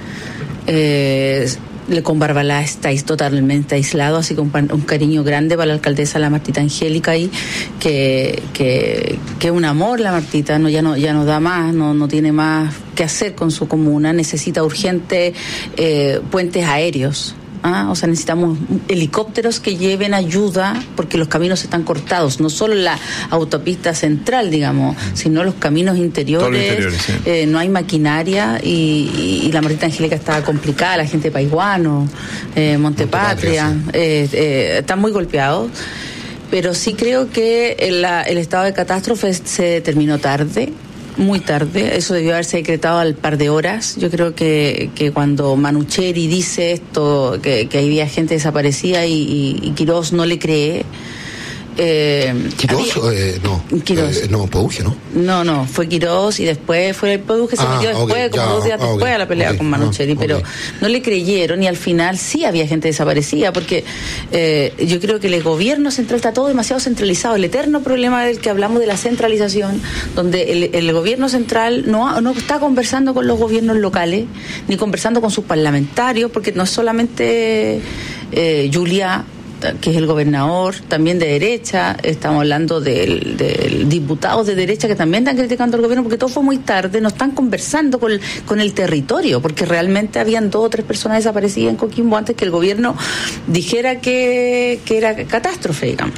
Con Barbalá estáis totalmente aislado, así que un cariño grande para la alcaldesa, la Martita Angélica, ahí, que un amor la Martita, ya no da más, no tiene más que hacer con su comuna, necesita urgente puentes aéreos. O sea, necesitamos helicópteros que lleven ayuda, porque los caminos están cortados, no solo la autopista central, digamos, sino los caminos interiores, sí. No hay maquinaria y la Martita Angélica está complicada, la gente de Paiguano, Montepatria, sí. Están muy golpeados, pero sí creo que el estado de catástrofe se terminó tarde. Muy tarde, eso debió haberse decretado al par de horas. Yo creo que cuando Manucheri dice esto, que había gente desaparecida y Quirós no le cree, ¿Quirós? No, Poduje, ¿no? No, fue Quirós y después fue el Poduje, se metió después, como 2 días después, a la pelea con Manucheri, pero no le creyeron y al final sí había gente desaparecida, porque yo creo que el gobierno central está todo demasiado centralizado. El eterno problema del que hablamos de la centralización, donde el gobierno central no está conversando con los gobiernos locales, ni conversando con sus parlamentarios, porque no es solamente Julia, que es el gobernador, también de derecha, estamos hablando de diputados de derecha que también están criticando al gobierno porque todo fue muy tarde, no están conversando con el territorio, porque realmente habían 2 o 3 personas desaparecidas en Coquimbo antes que el gobierno dijera que era catástrofe, digamos.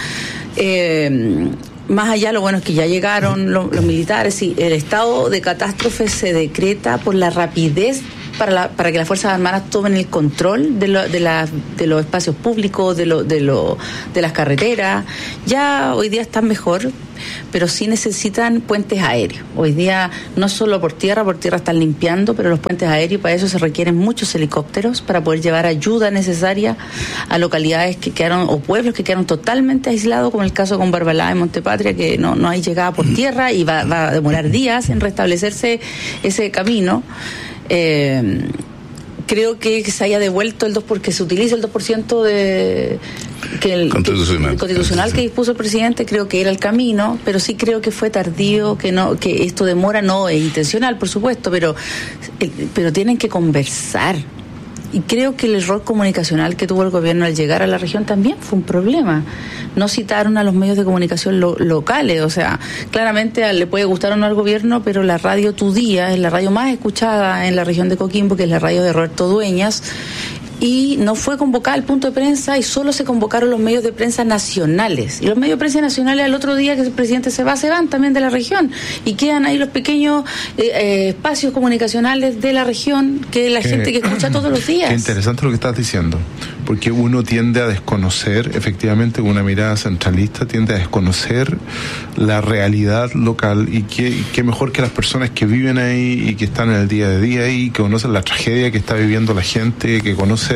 Más allá, lo bueno es que ya llegaron los militares y el estado de catástrofe se decreta por la rapidez para que las Fuerzas Armadas tomen el control de los espacios públicos, de las carreteras. Ya hoy día están mejor, pero sí necesitan puentes aéreos. Hoy día no solo por tierra están limpiando, pero los puentes aéreos, para eso se requieren muchos helicópteros para poder llevar ayuda necesaria a localidades que quedaron, o pueblos que quedaron totalmente aislados, como el caso con Barbalá en Montepatria, que no hay llegada por tierra y va a demorar días en restablecerse ese camino. Creo que se haya devuelto porque se utiliza el 2% constitucional que dispuso el presidente. Creo que era el camino, pero sí creo que fue tardío, que esto demora, no es intencional, por supuesto, pero tienen que conversar. Y creo que el error comunicacional que tuvo el gobierno al llegar a la región también fue un problema. No citaron a los medios de comunicación locales. O sea, claramente le puede gustar o no al gobierno, pero la radio Tu Día es la radio más escuchada en la región de Coquimbo, que es la radio de Roberto Dueñas. Y no fue convocada al punto de prensa y solo se convocaron los medios de prensa nacionales. Y los medios de prensa nacionales al otro día que el presidente se van también de la región. Y quedan ahí los pequeños espacios comunicacionales de la región que la gente que escucha todos los días. Qué interesante lo que estás diciendo, porque uno tiende a desconocer, efectivamente, con una mirada centralista, tiende a desconocer la realidad local y qué mejor que las personas que viven ahí y que están en el día a día y que conocen la tragedia que está viviendo la gente, que conoce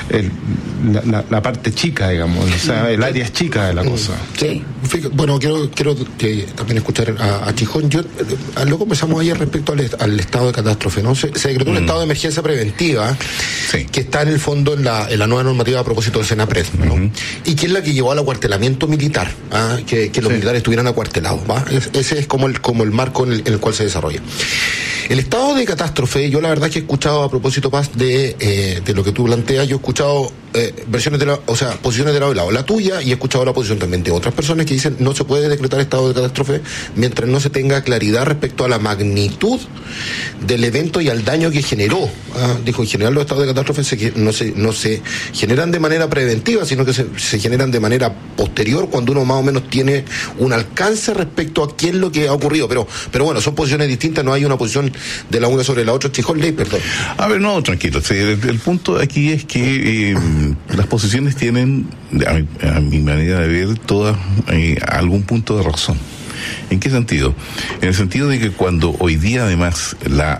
la parte chica, digamos, o sea, el área es chica de la cosa. Sí. Bueno, quiero que también escuchar a Chijón. Lo conversamos ayer respecto al estado de catástrofe, ¿no? Se decretó un estado de emergencia preventiva, que está en el fondo en la nueva normativa a propósito del Senapred, ¿no? Y que es la que llevó al acuartelamiento militar, que los militares estuvieran acuartelados, ¿va? Ese es como el marco en el cual se desarrolla. El estado de catástrofe, yo la verdad que he escuchado, a propósito, Paz, de lo que tú planteas, yo he escuchado versiones posiciones de lado y lado, la tuya, y he escuchado la posición también de otras personas que dicen no se puede decretar estado de catástrofe mientras no se tenga claridad respecto a la magnitud del evento y al daño que generó. Dijo, en general los estados de catástrofe no se generan de manera preventiva, sino que se generan de manera posterior, cuando uno más o menos tiene un alcance respecto a qué es lo que ha ocurrido. Pero bueno, son posiciones distintas, no hay una posición de la una sobre la otra. Chijón, Ley, perdón. A ver, no, tranquilo. El punto aquí es que las posiciones tienen, a mi manera de ver, todas algún punto de razón. ¿En qué sentido? En el sentido de que cuando hoy día, además,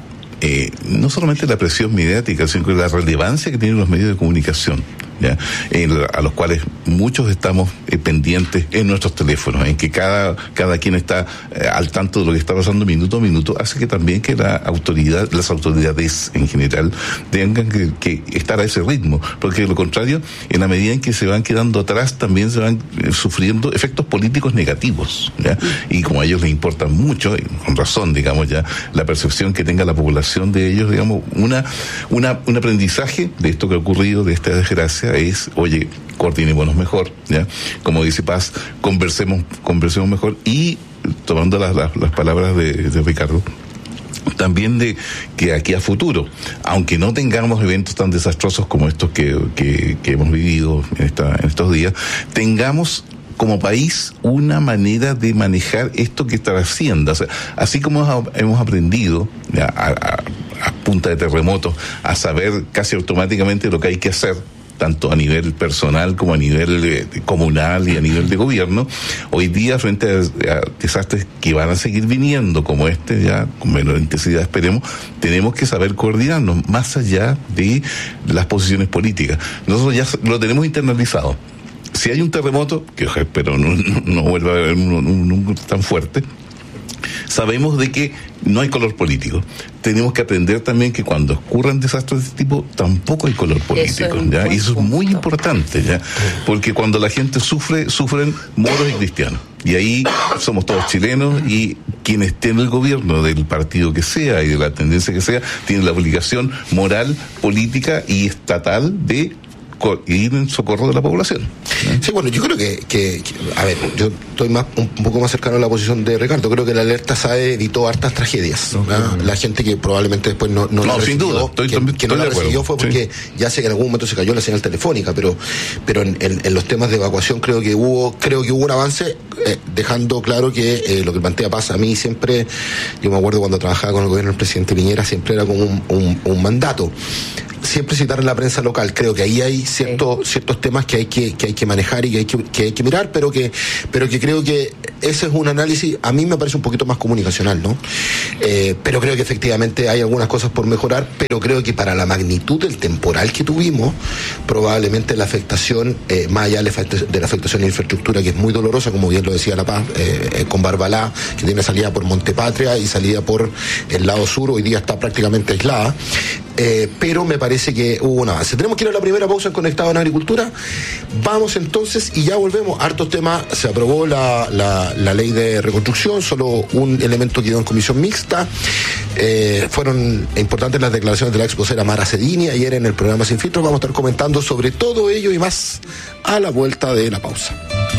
no solamente la presión mediática, sino que la relevancia que tienen los medios de comunicación, a los cuales muchos estamos pendientes en nuestros teléfonos, en que cada quien está al tanto de lo que está pasando minuto a minuto, hace que también que las autoridades en general tengan que estar a ese ritmo, porque de lo contrario, en la medida en que se van quedando atrás, también se van sufriendo efectos políticos negativos, ¿ya? Y como a ellos les importa mucho, y con razón, digamos, ya la percepción que tenga la población de ellos, digamos, un aprendizaje de esto que ha ocurrido, de esta desgracia, es, oye, coordinémonos mejor, ¿ya? Como dice Paz, conversemos mejor, y tomando las palabras de Ricardo, también de que aquí a futuro, aunque no tengamos eventos tan desastrosos como estos que hemos vivido en estos días, tengamos como país una manera de manejar esto que está haciendo. O sea, así como hemos aprendido a punta de terremotos a saber casi automáticamente lo que hay que hacer, tanto a nivel personal como a nivel comunal y a nivel de gobierno, hoy día frente a desastres que van a seguir viniendo como este, ya con menor intensidad esperemos, tenemos que saber coordinarnos más allá de las posiciones políticas. Nosotros ya lo tenemos internalizado. si hay un terremoto, que espero no vuelva a haber uno tan fuerte, sabemos de que no hay color político. Tenemos que aprender también que cuando ocurran desastres de este tipo, tampoco hay color político, ¿ya? Y eso es muy importante, ¿ya? Porque cuando la gente sufren moros y cristianos. Y ahí somos todos chilenos, y quienes estén en el gobierno del partido que sea y de la tendencia que sea, tienen la obligación moral, política y estatal de ir en socorro de la población. Sí, bueno, yo creo que a ver, yo estoy un poco más cercano a la posición de Ricardo. Creo que la alerta SAE evitó hartas tragedias. La gente que probablemente después no la recibió, que no la recibió fue porque ya sé que en algún momento se cayó la señal telefónica, pero en los temas de evacuación creo que hubo un avance, dejando claro que lo que plantea Paz, a mí siempre, yo me acuerdo cuando trabajaba con el gobierno del presidente Piñera, siempre era como un mandato. Siempre citar en la prensa local. Creo que ahí hay ciertos temas que hay que manejar y que hay que mirar, pero que creo que ese es un análisis, a mí me parece un poquito más comunicacional, ¿no? Pero creo que efectivamente hay algunas cosas por mejorar, pero creo que para la magnitud del temporal que tuvimos, probablemente la afectación, más allá de la afectación en infraestructura, que es muy dolorosa, como bien lo decía La Paz, con Barbalá, que tiene salida por Montepatria y salida por el lado sur, hoy día está prácticamente aislada, pero me parece que hubo un avance. Tenemos que ir a la primera pausa en Conectado en Agricultura. Vamos entonces y ya volvemos. Hartos temas. Se aprobó la ley de reconstrucción, solo un elemento quedó en comisión mixta. Fueron importantes las declaraciones de la exposera Mara Cedini ayer en el programa Sin Filtros. Vamos a estar comentando sobre todo ello y más a la vuelta de la pausa.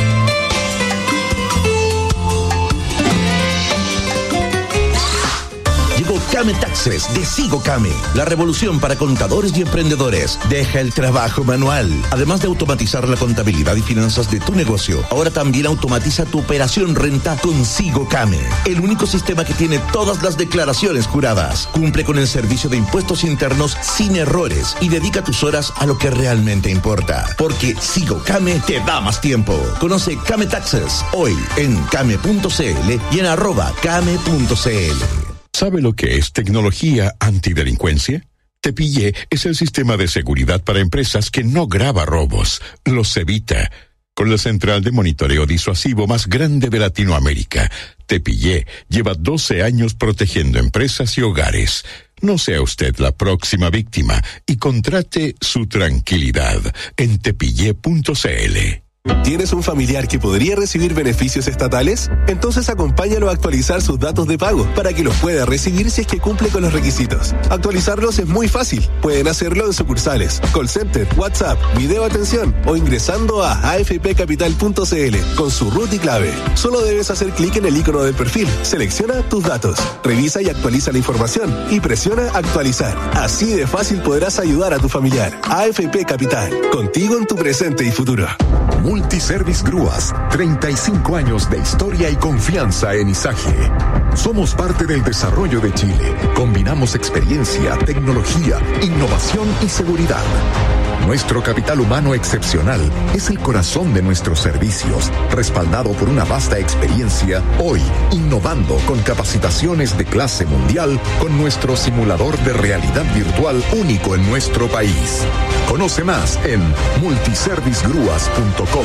Came Taxes de Sigo Came, la revolución para contadores y emprendedores. Deja el trabajo manual. Además de automatizar la contabilidad y finanzas de tu negocio, ahora también automatiza tu operación renta con Sigo Came, el único sistema que tiene todas las declaraciones juradas. Cumple con el servicio de impuestos internos sin errores y dedica tus horas a lo que realmente importa. Porque Sigo Came te da más tiempo. Conoce Came Taxes hoy en came.cl y en @came.cl. ¿Sabe lo que es tecnología antidelincuencia? Tepillé es el sistema de seguridad para empresas que no graba robos, los evita. Con la central de monitoreo disuasivo más grande de Latinoamérica, Tepillé lleva 12 años protegiendo empresas y hogares. No sea usted la próxima víctima y contrate su tranquilidad en tepillé.cl. ¿Tienes un familiar que podría recibir beneficios estatales? Entonces acompáñalo a actualizar sus datos de pago para que los pueda recibir si es que cumple con los requisitos. Actualizarlos es muy fácil. Pueden hacerlo en sucursales, call center, WhatsApp, video atención o ingresando a afpcapital.cl con su root y clave. Solo debes hacer clic en el icono del perfil, selecciona tus datos, revisa y actualiza la información y presiona actualizar. Así de fácil podrás ayudar a tu familiar. AFP Capital, contigo en tu presente y futuro. Multiservice Grúas, 35 años de historia y confianza en Izaje. Somos parte del desarrollo de Chile. Combinamos experiencia, tecnología, innovación y seguridad. Nuestro capital humano excepcional es el corazón de nuestros servicios, respaldado por una vasta experiencia, hoy innovando con capacitaciones de clase mundial con nuestro simulador de realidad virtual único en nuestro país. Conoce más en multiservicegrúas.com.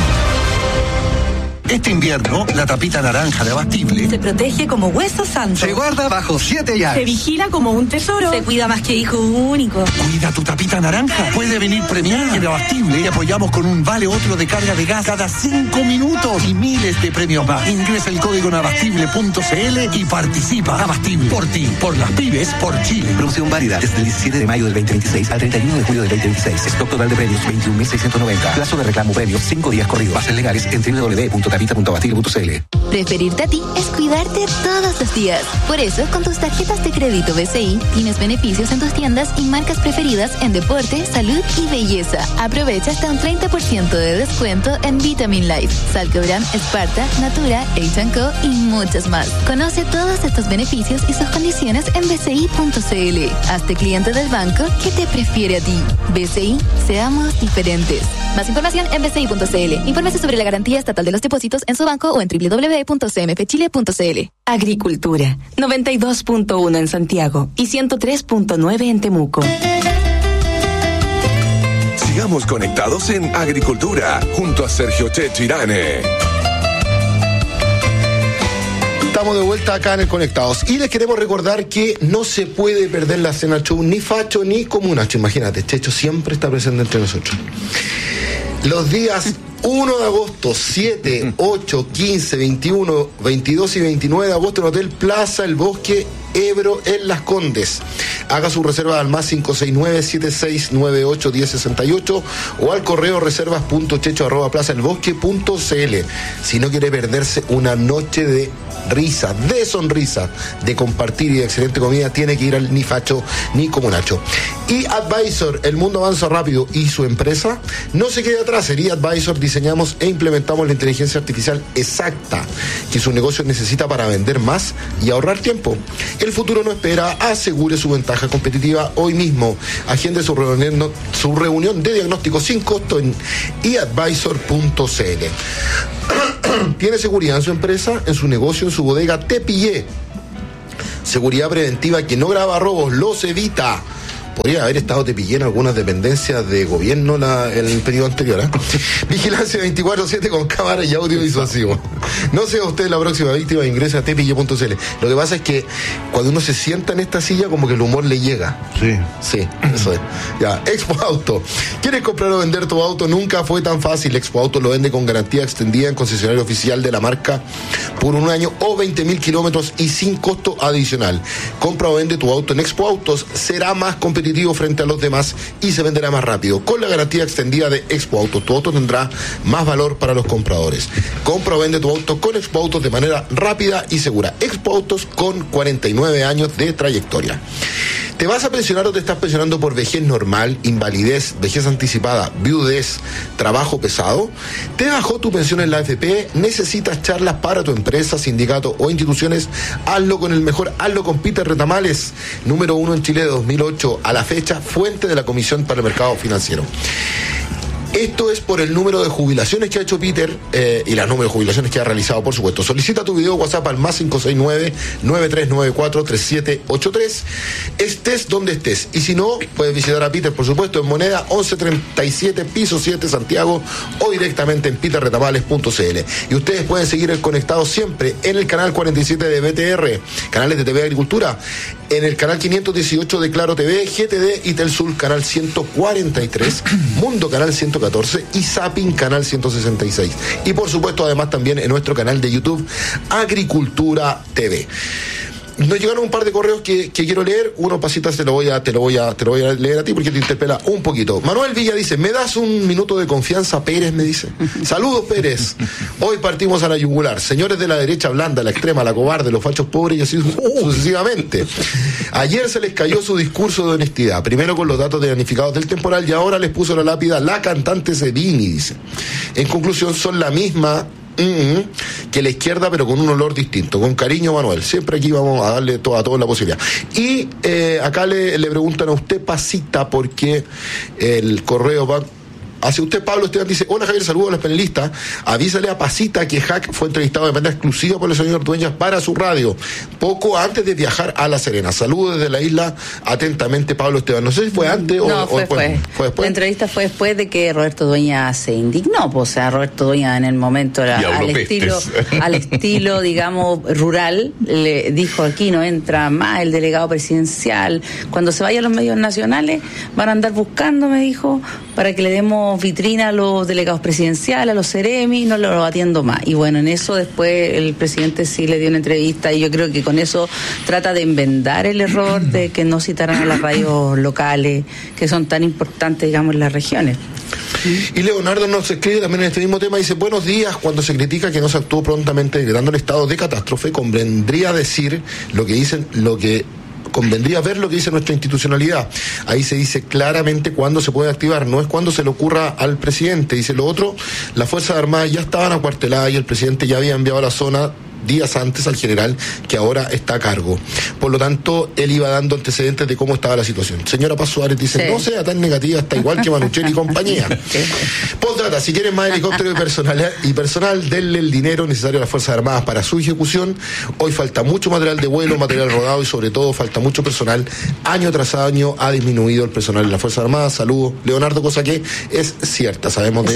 Este invierno, la tapita naranja de Abastible se protege como hueso santo. Se guarda bajo 7 llaves. Se vigila como un tesoro. Se cuida más que hijo único. Cuida tu tapita naranja. Puede venir premiada. En Abastible te apoyamos con un vale otro de carga de gas cada 5 minutos y miles de premios más. Ingresa el código en abastible.cl y participa. Abastible. Por ti, por las pymes, por Chile. Promoción válida desde el 17 de mayo del 2026 al 31 de julio del 2026. Stock total de premios 21.690. Plazo de reclamo premios 5 días corridos. Bases legales en www.capita.abastible.cl. Preferirte a ti es cuidarte todos los días. Por eso, con tus tarjetas de crédito BCI, tienes beneficios en tus tiendas y marcas preferidas en deporte, salud y belleza. Aprovecha hasta un 30% de descuento en Vitamin Life, Salcobran, Sparta, Natura, H&Co y muchas más. Conoce todos estos beneficios y sus condiciones en bci.cl. Hazte cliente del banco que te prefiere a ti. BCI, seamos diferentes. Más información en bci.cl. Infórmese sobre la garantía estatal de los depósitos en su banco o en www.cmfchile.cl. Agricultura, 92.1 en Santiago y 103.9 en Temuco. Si Sigamos conectados en Agricultura, junto a Sergio Chechirane. Estamos de vuelta acá en el Conectados y les queremos recordar que no se puede perder la Cena Show ni Facho ni Comunacho. Imagínate, Checho siempre está presente entre nosotros. Los días 1 de agosto, 7, 8, 15, 21, 22 y 29 de agosto en Hotel Plaza El Bosque, Ebro, en Las Condes. Haga su reserva al más 569-7698-1068 o al correo reservas.checho@plazaelbosque.cl. Si no quiere perderse una noche de risa, de sonrisa, de compartir y de excelente comida, tiene que ir al Ni Facho ni Comunacho. Y Advisor, el mundo avanza rápido y su empresa no se quede atrás. En Advisor diseñamos e implementamos la inteligencia artificial exacta que su negocio necesita para vender más y ahorrar tiempo. El futuro no espera, asegure su ventaja competitiva hoy mismo. Agende su reunión de diagnóstico sin costo en eadvisor.cl. ¿Tiene seguridad en su empresa, en su negocio, en su bodega? Te pillé. Seguridad preventiva que no graba robos, los evita. Podría haber estado te pillé en algunas dependencias de gobierno el periodo anterior, ¿eh? Vigilancia 24/7 con cámara y audio disuasivo. No sea usted la próxima víctima, ingrese a tepille.cl. Lo que pasa es que cuando uno se sienta en esta silla, como que el humor le llega. Sí. Sí, eso es. Ya, Expo Auto. ¿Quieres comprar o vender tu auto? Nunca fue tan fácil. Expo Auto lo vende con garantía extendida en concesionario oficial de la marca por 1 año o 20.000 kilómetros y sin costo adicional. Compra o vende tu auto en Expo Autos. Será más competitivo frente a los demás y se venderá más rápido. Con la garantía extendida de Expo Autos, tu auto tendrá más valor para los compradores. Compra o vende tu auto con Expo Autos de manera rápida y segura. Expo Autos con 49 años de trayectoria. ¿Te vas a pensionar o te estás pensionando por vejez normal, invalidez, vejez anticipada, viudez, trabajo pesado? ¿Te bajó tu pensión en la AFP? ¿Necesitas charlas para tu empresa, sindicato o instituciones? Hazlo con el mejor, hazlo con Peter Retamales, número 1 en Chile de 2008 a la fecha, fuente de la Comisión para el Mercado Financiero. Esto es por el número de jubilaciones que ha hecho Peter y las números de jubilaciones que ha realizado, por supuesto. Solicita tu video WhatsApp al más 569-9394-3783. Estés donde estés. Y si no, puedes visitar a Peter, por supuesto, en Moneda 1137, piso 7, Santiago, o directamente en peterretamales.cl. Y ustedes pueden seguir el Conectado siempre en el canal 47 de BTR, canales de TV Agricultura, en el canal 518 de Claro TV, GTD y Telsul, canal 143, Mundo, canal 114 y Zapping, canal 166. Y por supuesto, además, también en nuestro canal de YouTube, Agricultura TV. Nos llegaron un par de correos que quiero leer. Uno, Pasitas, te lo voy a leer a ti porque te interpela un poquito. Manuel Villa dice: ¿me das un minuto de confianza, Pérez? Me dice. Saludos, Pérez. Hoy partimos a la yugular. Señores de la derecha blanda, la extrema, la cobarde, los fachos pobres y así sucesivamente. Ayer se les cayó su discurso de honestidad. Primero con los datos de damnificados del temporal y ahora les puso la lápida la cantante Sedini, dice. En conclusión, son la misma que la izquierda, pero con un olor distinto. Con cariño, Manuel. Siempre aquí vamos a darle a todos la posibilidad. Y acá le preguntan a usted, Pasita, porque el correo va hacia usted. Pablo Esteban dice: hola Javier, saludos a los panelistas. Avísale a Pasita que Hack fue entrevistado de manera exclusiva por el señor Dueñas para su radio, poco antes de viajar a La Serena. Saludos desde la isla, atentamente, Pablo Esteban. No sé si fue antes o después. ¿Fue después? La entrevista fue después de que Roberto Dueñas se indignó. O sea, Roberto Dueñas en el momento al estilo, digamos, rural, le dijo: aquí no entra más el delegado presidencial. Cuando se vaya a los medios nacionales van a andar buscando, me dijo, para que le demos vitrina a los delegados presidenciales, a los Ceremi, no lo atiendo más. Y bueno, en eso después el presidente sí le dio una entrevista y yo creo que con eso trata de enmendar el error de que no citaran a las radios locales, que son tan importantes, digamos, en las regiones. Y Leonardo nos escribe también en este mismo tema, dice: buenos días. Cuando se critica que no se actuó prontamente decretando el estado de catástrofe, convendría decir convendría ver lo que dice nuestra institucionalidad. Ahí se dice claramente cuándo se puede activar, no es cuando se le ocurra al presidente. Dice lo otro: las Fuerzas Armadas ya estaban acuarteladas y el presidente ya había enviado a la zona días antes al general que ahora está a cargo. Por lo tanto, él iba dando antecedentes de cómo estaba la situación. Señora Paz Suárez dice, no sea tan negativa, está igual que Manuchelli y compañía. Postdata, si quieren más helicóptero y personal, denle el dinero necesario a las Fuerzas Armadas para su ejecución. Hoy falta mucho material de vuelo, material rodado y sobre todo falta mucho personal. Año tras año ha disminuido el personal de las Fuerzas Armadas. Saludos, Leonardo, cosa que es cierta. Sabemos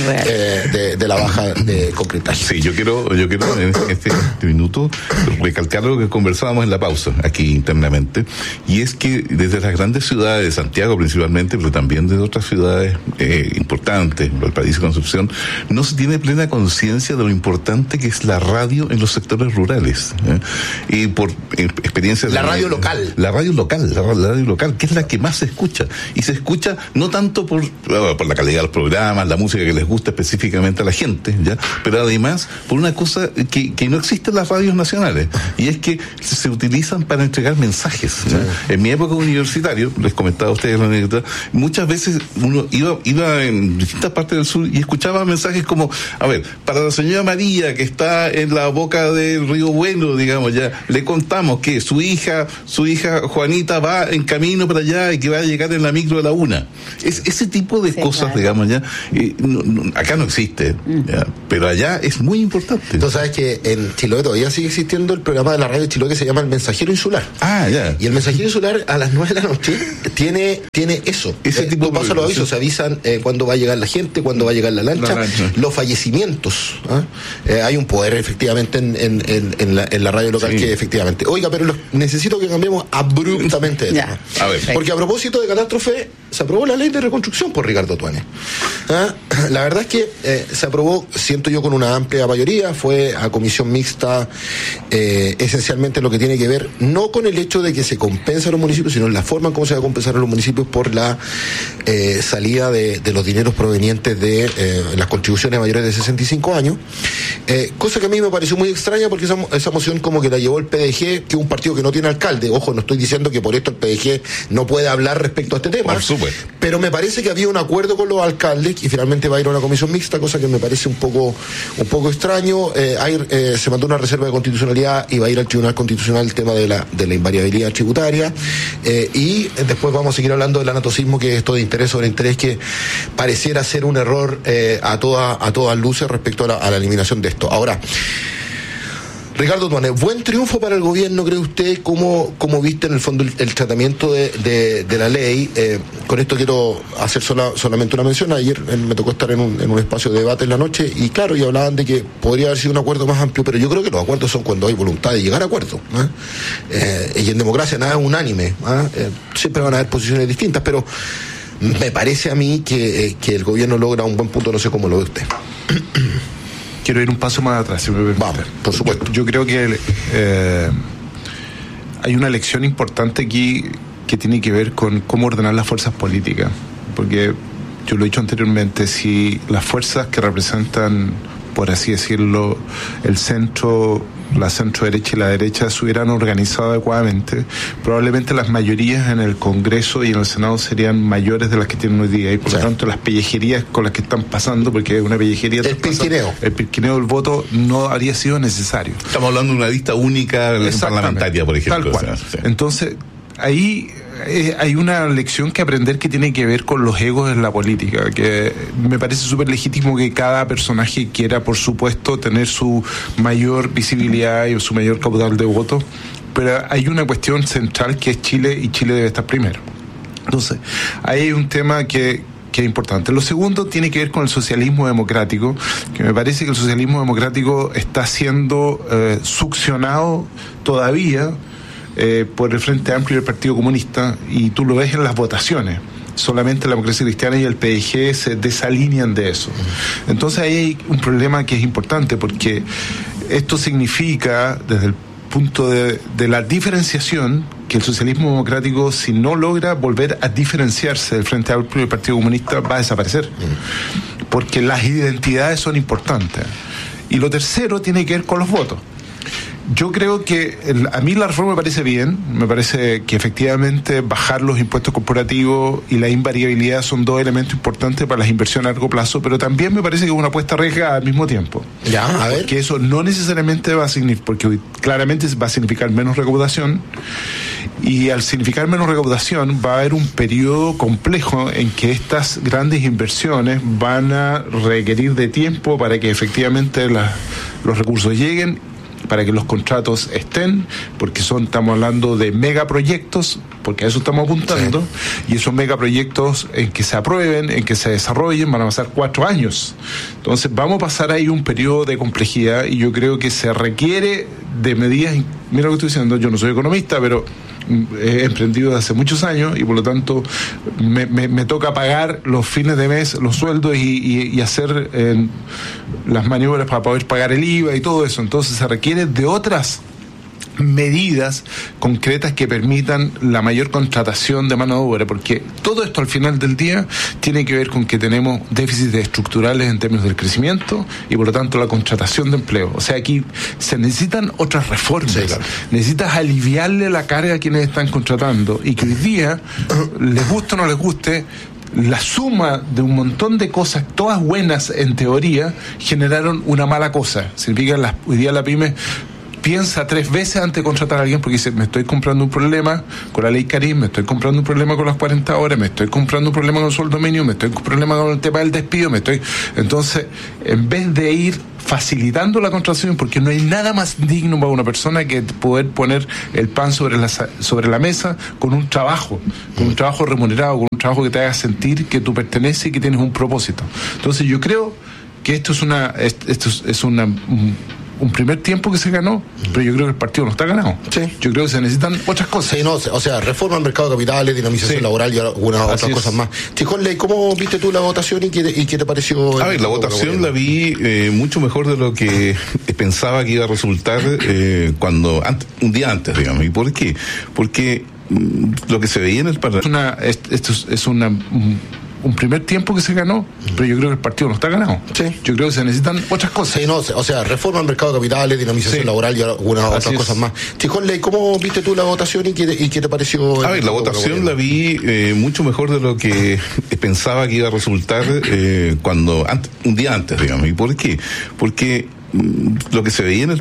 de la baja de concretaje. Sí, yo quiero en este minuto recalcar lo que conversábamos en la pausa aquí internamente, y es que desde las grandes ciudades, de Santiago principalmente, pero también de otras ciudades importantes, Valparaíso y Concepción, no se tiene plena conciencia de lo importante que es la radio en los sectores rurales. Y por experiencia la radio local, que es la que más se escucha, y se escucha no tanto por la calidad de los programas, la música que les gusta específicamente a la gente, ¿ya? Pero además por una cosa que no existe en las radios nacionales, y es que se utilizan para entregar mensajes. Sí. En mi época universitaria, les comentaba a ustedes la anécdota, muchas veces uno iba en distintas partes del sur y escuchaba mensajes como, a ver, para la señora María que está en la boca del Río Bueno, digamos, ya le contamos que su hija Juanita va en camino para allá y que va a llegar en la micro de la 1. Ese tipo de cosas, claro, digamos, ya acá no existe, ya, pero allá es muy importante. Tú sabes que en Chiloé todavía sigue existiendo el programa de la radio de Chiloé que se llama El Mensajero Insular. Ya. Y el Mensajero Insular a las 9 de la noche tiene eso. Ese tipo de pasos, los avisos, se avisan cuándo va a llegar la gente, cuándo va a llegar la lancha. Los fallecimientos. Hay un poder efectivamente en la radio local, que efectivamente. Oiga, pero necesito que cambiemos abruptamente de tema. A ver. Porque a propósito de catástrofe, se aprobó la ley de reconstrucción por Ricardo Tuane. La verdad es que se aprobó, siento yo, con una amplia mayoría. Fue a comisión mixta, esencialmente lo que tiene que ver no con el hecho de que se compensa a los municipios, sino en la forma en cómo se va a compensar a los municipios por la salida de los dineros provenientes de las contribuciones mayores de 65 años. Cosa que a mí me pareció muy extraña, porque esa moción como que la llevó el PDG, que es un partido que no tiene alcalde. Ojo, no estoy diciendo que por esto el PDG no puede hablar respecto a este tema, pero me parece que había un acuerdo con los alcaldes y finalmente va a ir a una comisión mixta, cosa que me parece un poco extraño. Se mandó una reserva de constitucionalidad y va a ir al Tribunal Constitucional el tema de la invariabilidad tributaria, y después vamos a seguir hablando del anatocismo, que es esto de interés sobre interés, que pareciera ser un error a todas luces respecto a la eliminación de esto. Ahora, Ricardo Tuane, buen triunfo para el gobierno, ¿cree usted? ¿Cómo viste en el fondo el tratamiento de la ley? Con esto quiero hacer solamente una mención. Ayer me tocó estar en un espacio de debate en la noche y claro, y hablaban de que podría haber sido un acuerdo más amplio, pero yo creo que los acuerdos son cuando hay voluntad de llegar a acuerdos. Y en democracia nada es unánime. Siempre van a haber posiciones distintas, pero me parece a mí que el gobierno logra un buen punto, no sé cómo lo ve usted. Quiero ir un paso más atrás, si me permite. Vamos, por supuesto. Yo creo que hay una lección importante aquí que tiene que ver con cómo ordenar las fuerzas políticas. Porque yo lo he dicho anteriormente, si las fuerzas que representan, por así decirlo, el centro, la centro derecha y la derecha se hubieran organizado adecuadamente, probablemente las mayorías en el Congreso y en el Senado serían mayores de las que tienen hoy día, y por lo tanto las pellejerías con las que están pasando, porque es una pellejería, el pirquineo del voto no habría sido necesario. Estamos hablando de una lista única parlamentaria, por ejemplo. Tal cual. Entonces, ahí hay una lección que aprender que tiene que ver con los egos en la política, que me parece súper legítimo que cada personaje quiera, por supuesto, tener su mayor visibilidad y su mayor caudal de votos, pero hay una cuestión central que es Chile, y Chile debe estar primero. Entonces, ahí hay un tema que es importante. Lo segundo tiene que ver con el socialismo democrático, que me parece que el socialismo democrático está siendo succionado todavía por el Frente Amplio y el Partido Comunista, y tú lo ves en las votaciones. Solamente la Democracia Cristiana y el PDG se desalinean de eso. Entonces ahí hay un problema que es importante, porque esto significa, desde el punto de la diferenciación, que el socialismo democrático, si no logra volver a diferenciarse del Frente Amplio y el Partido Comunista, va a desaparecer, porque las identidades son importantes. Y lo tercero tiene que ver con los votos. Yo creo que a mí la reforma me parece bien, me parece que efectivamente bajar los impuestos corporativos y la invariabilidad son dos elementos importantes para las inversiones a largo plazo, pero también me parece que es una apuesta arriesgada al mismo tiempo. Ya, a ver. Porque eso no necesariamente va a significar, porque claramente va a significar menos recaudación, y al significar menos recaudación va a haber un periodo complejo en que estas grandes inversiones van a requerir de tiempo para que efectivamente los recursos lleguen, para que los contratos estén, porque estamos hablando de megaproyectos, porque a eso estamos apuntando, y esos megaproyectos en que se aprueben, en que se desarrollen, van a pasar 4 años. Entonces vamos a pasar ahí un periodo de complejidad, y yo creo que se requiere de medidas. Mira lo que estoy diciendo, yo no soy economista, pero he emprendido desde hace muchos años, y por lo tanto me toca pagar los fines de mes, los sueldos, y hacer las maniobras para poder pagar el IVA y todo eso. Entonces se requiere de otras medidas concretas que permitan la mayor contratación de mano de obra, porque todo esto al final del día tiene que ver con que tenemos déficits estructurales en términos del crecimiento y por lo tanto la contratación de empleo. O sea, aquí se necesitan otras reformas. Sí, claro. Necesitas aliviarle la carga a quienes están contratando, y que hoy día, les guste o no les guste, la suma de un montón de cosas, todas buenas en teoría, generaron una mala cosa. Significa hoy día la pyme piensa 3 veces antes de contratar a alguien, porque dice: me estoy comprando un problema con la ley Karim, me estoy comprando un problema con las 40 horas, me estoy comprando un problema con el sueldo mínimo, me estoy comprando un problema con el tema del despido, Entonces, en vez de ir facilitando la contratación, porque no hay nada más digno para una persona que poder poner el pan sobre la mesa con un trabajo remunerado, con un trabajo que te haga sentir que tú perteneces y que tienes un propósito. Entonces yo creo que esto es un primer tiempo que se ganó, pero yo creo que el partido no está ganado. Sí. Yo creo que se necesitan otras cosas. Sí, o sea, reforma al mercado de capitales, dinamización laboral y algunas otras cosas más. Tijonle, ¿cómo viste tú la votación y qué te pareció? A ver, la votación la vi mucho mejor de lo que pensaba que iba a resultar un día antes, digamos. ¿Y por qué? Porque lo que se veía en el Parlamento... Esto es un primer tiempo que se ganó, pero yo creo que el partido no está ganado. Sí. Yo creo que se necesitan otras cosas. Sí, o sea, reforma al mercado de capitales, dinamización laboral y algunas otras cosas más. Tijonle, ¿cómo viste tú la votación y qué te pareció? A ver, la votación la vi mucho mejor de lo que pensaba que iba a resultar un día antes, digamos. ¿Y por qué? Porque lo que se veía en el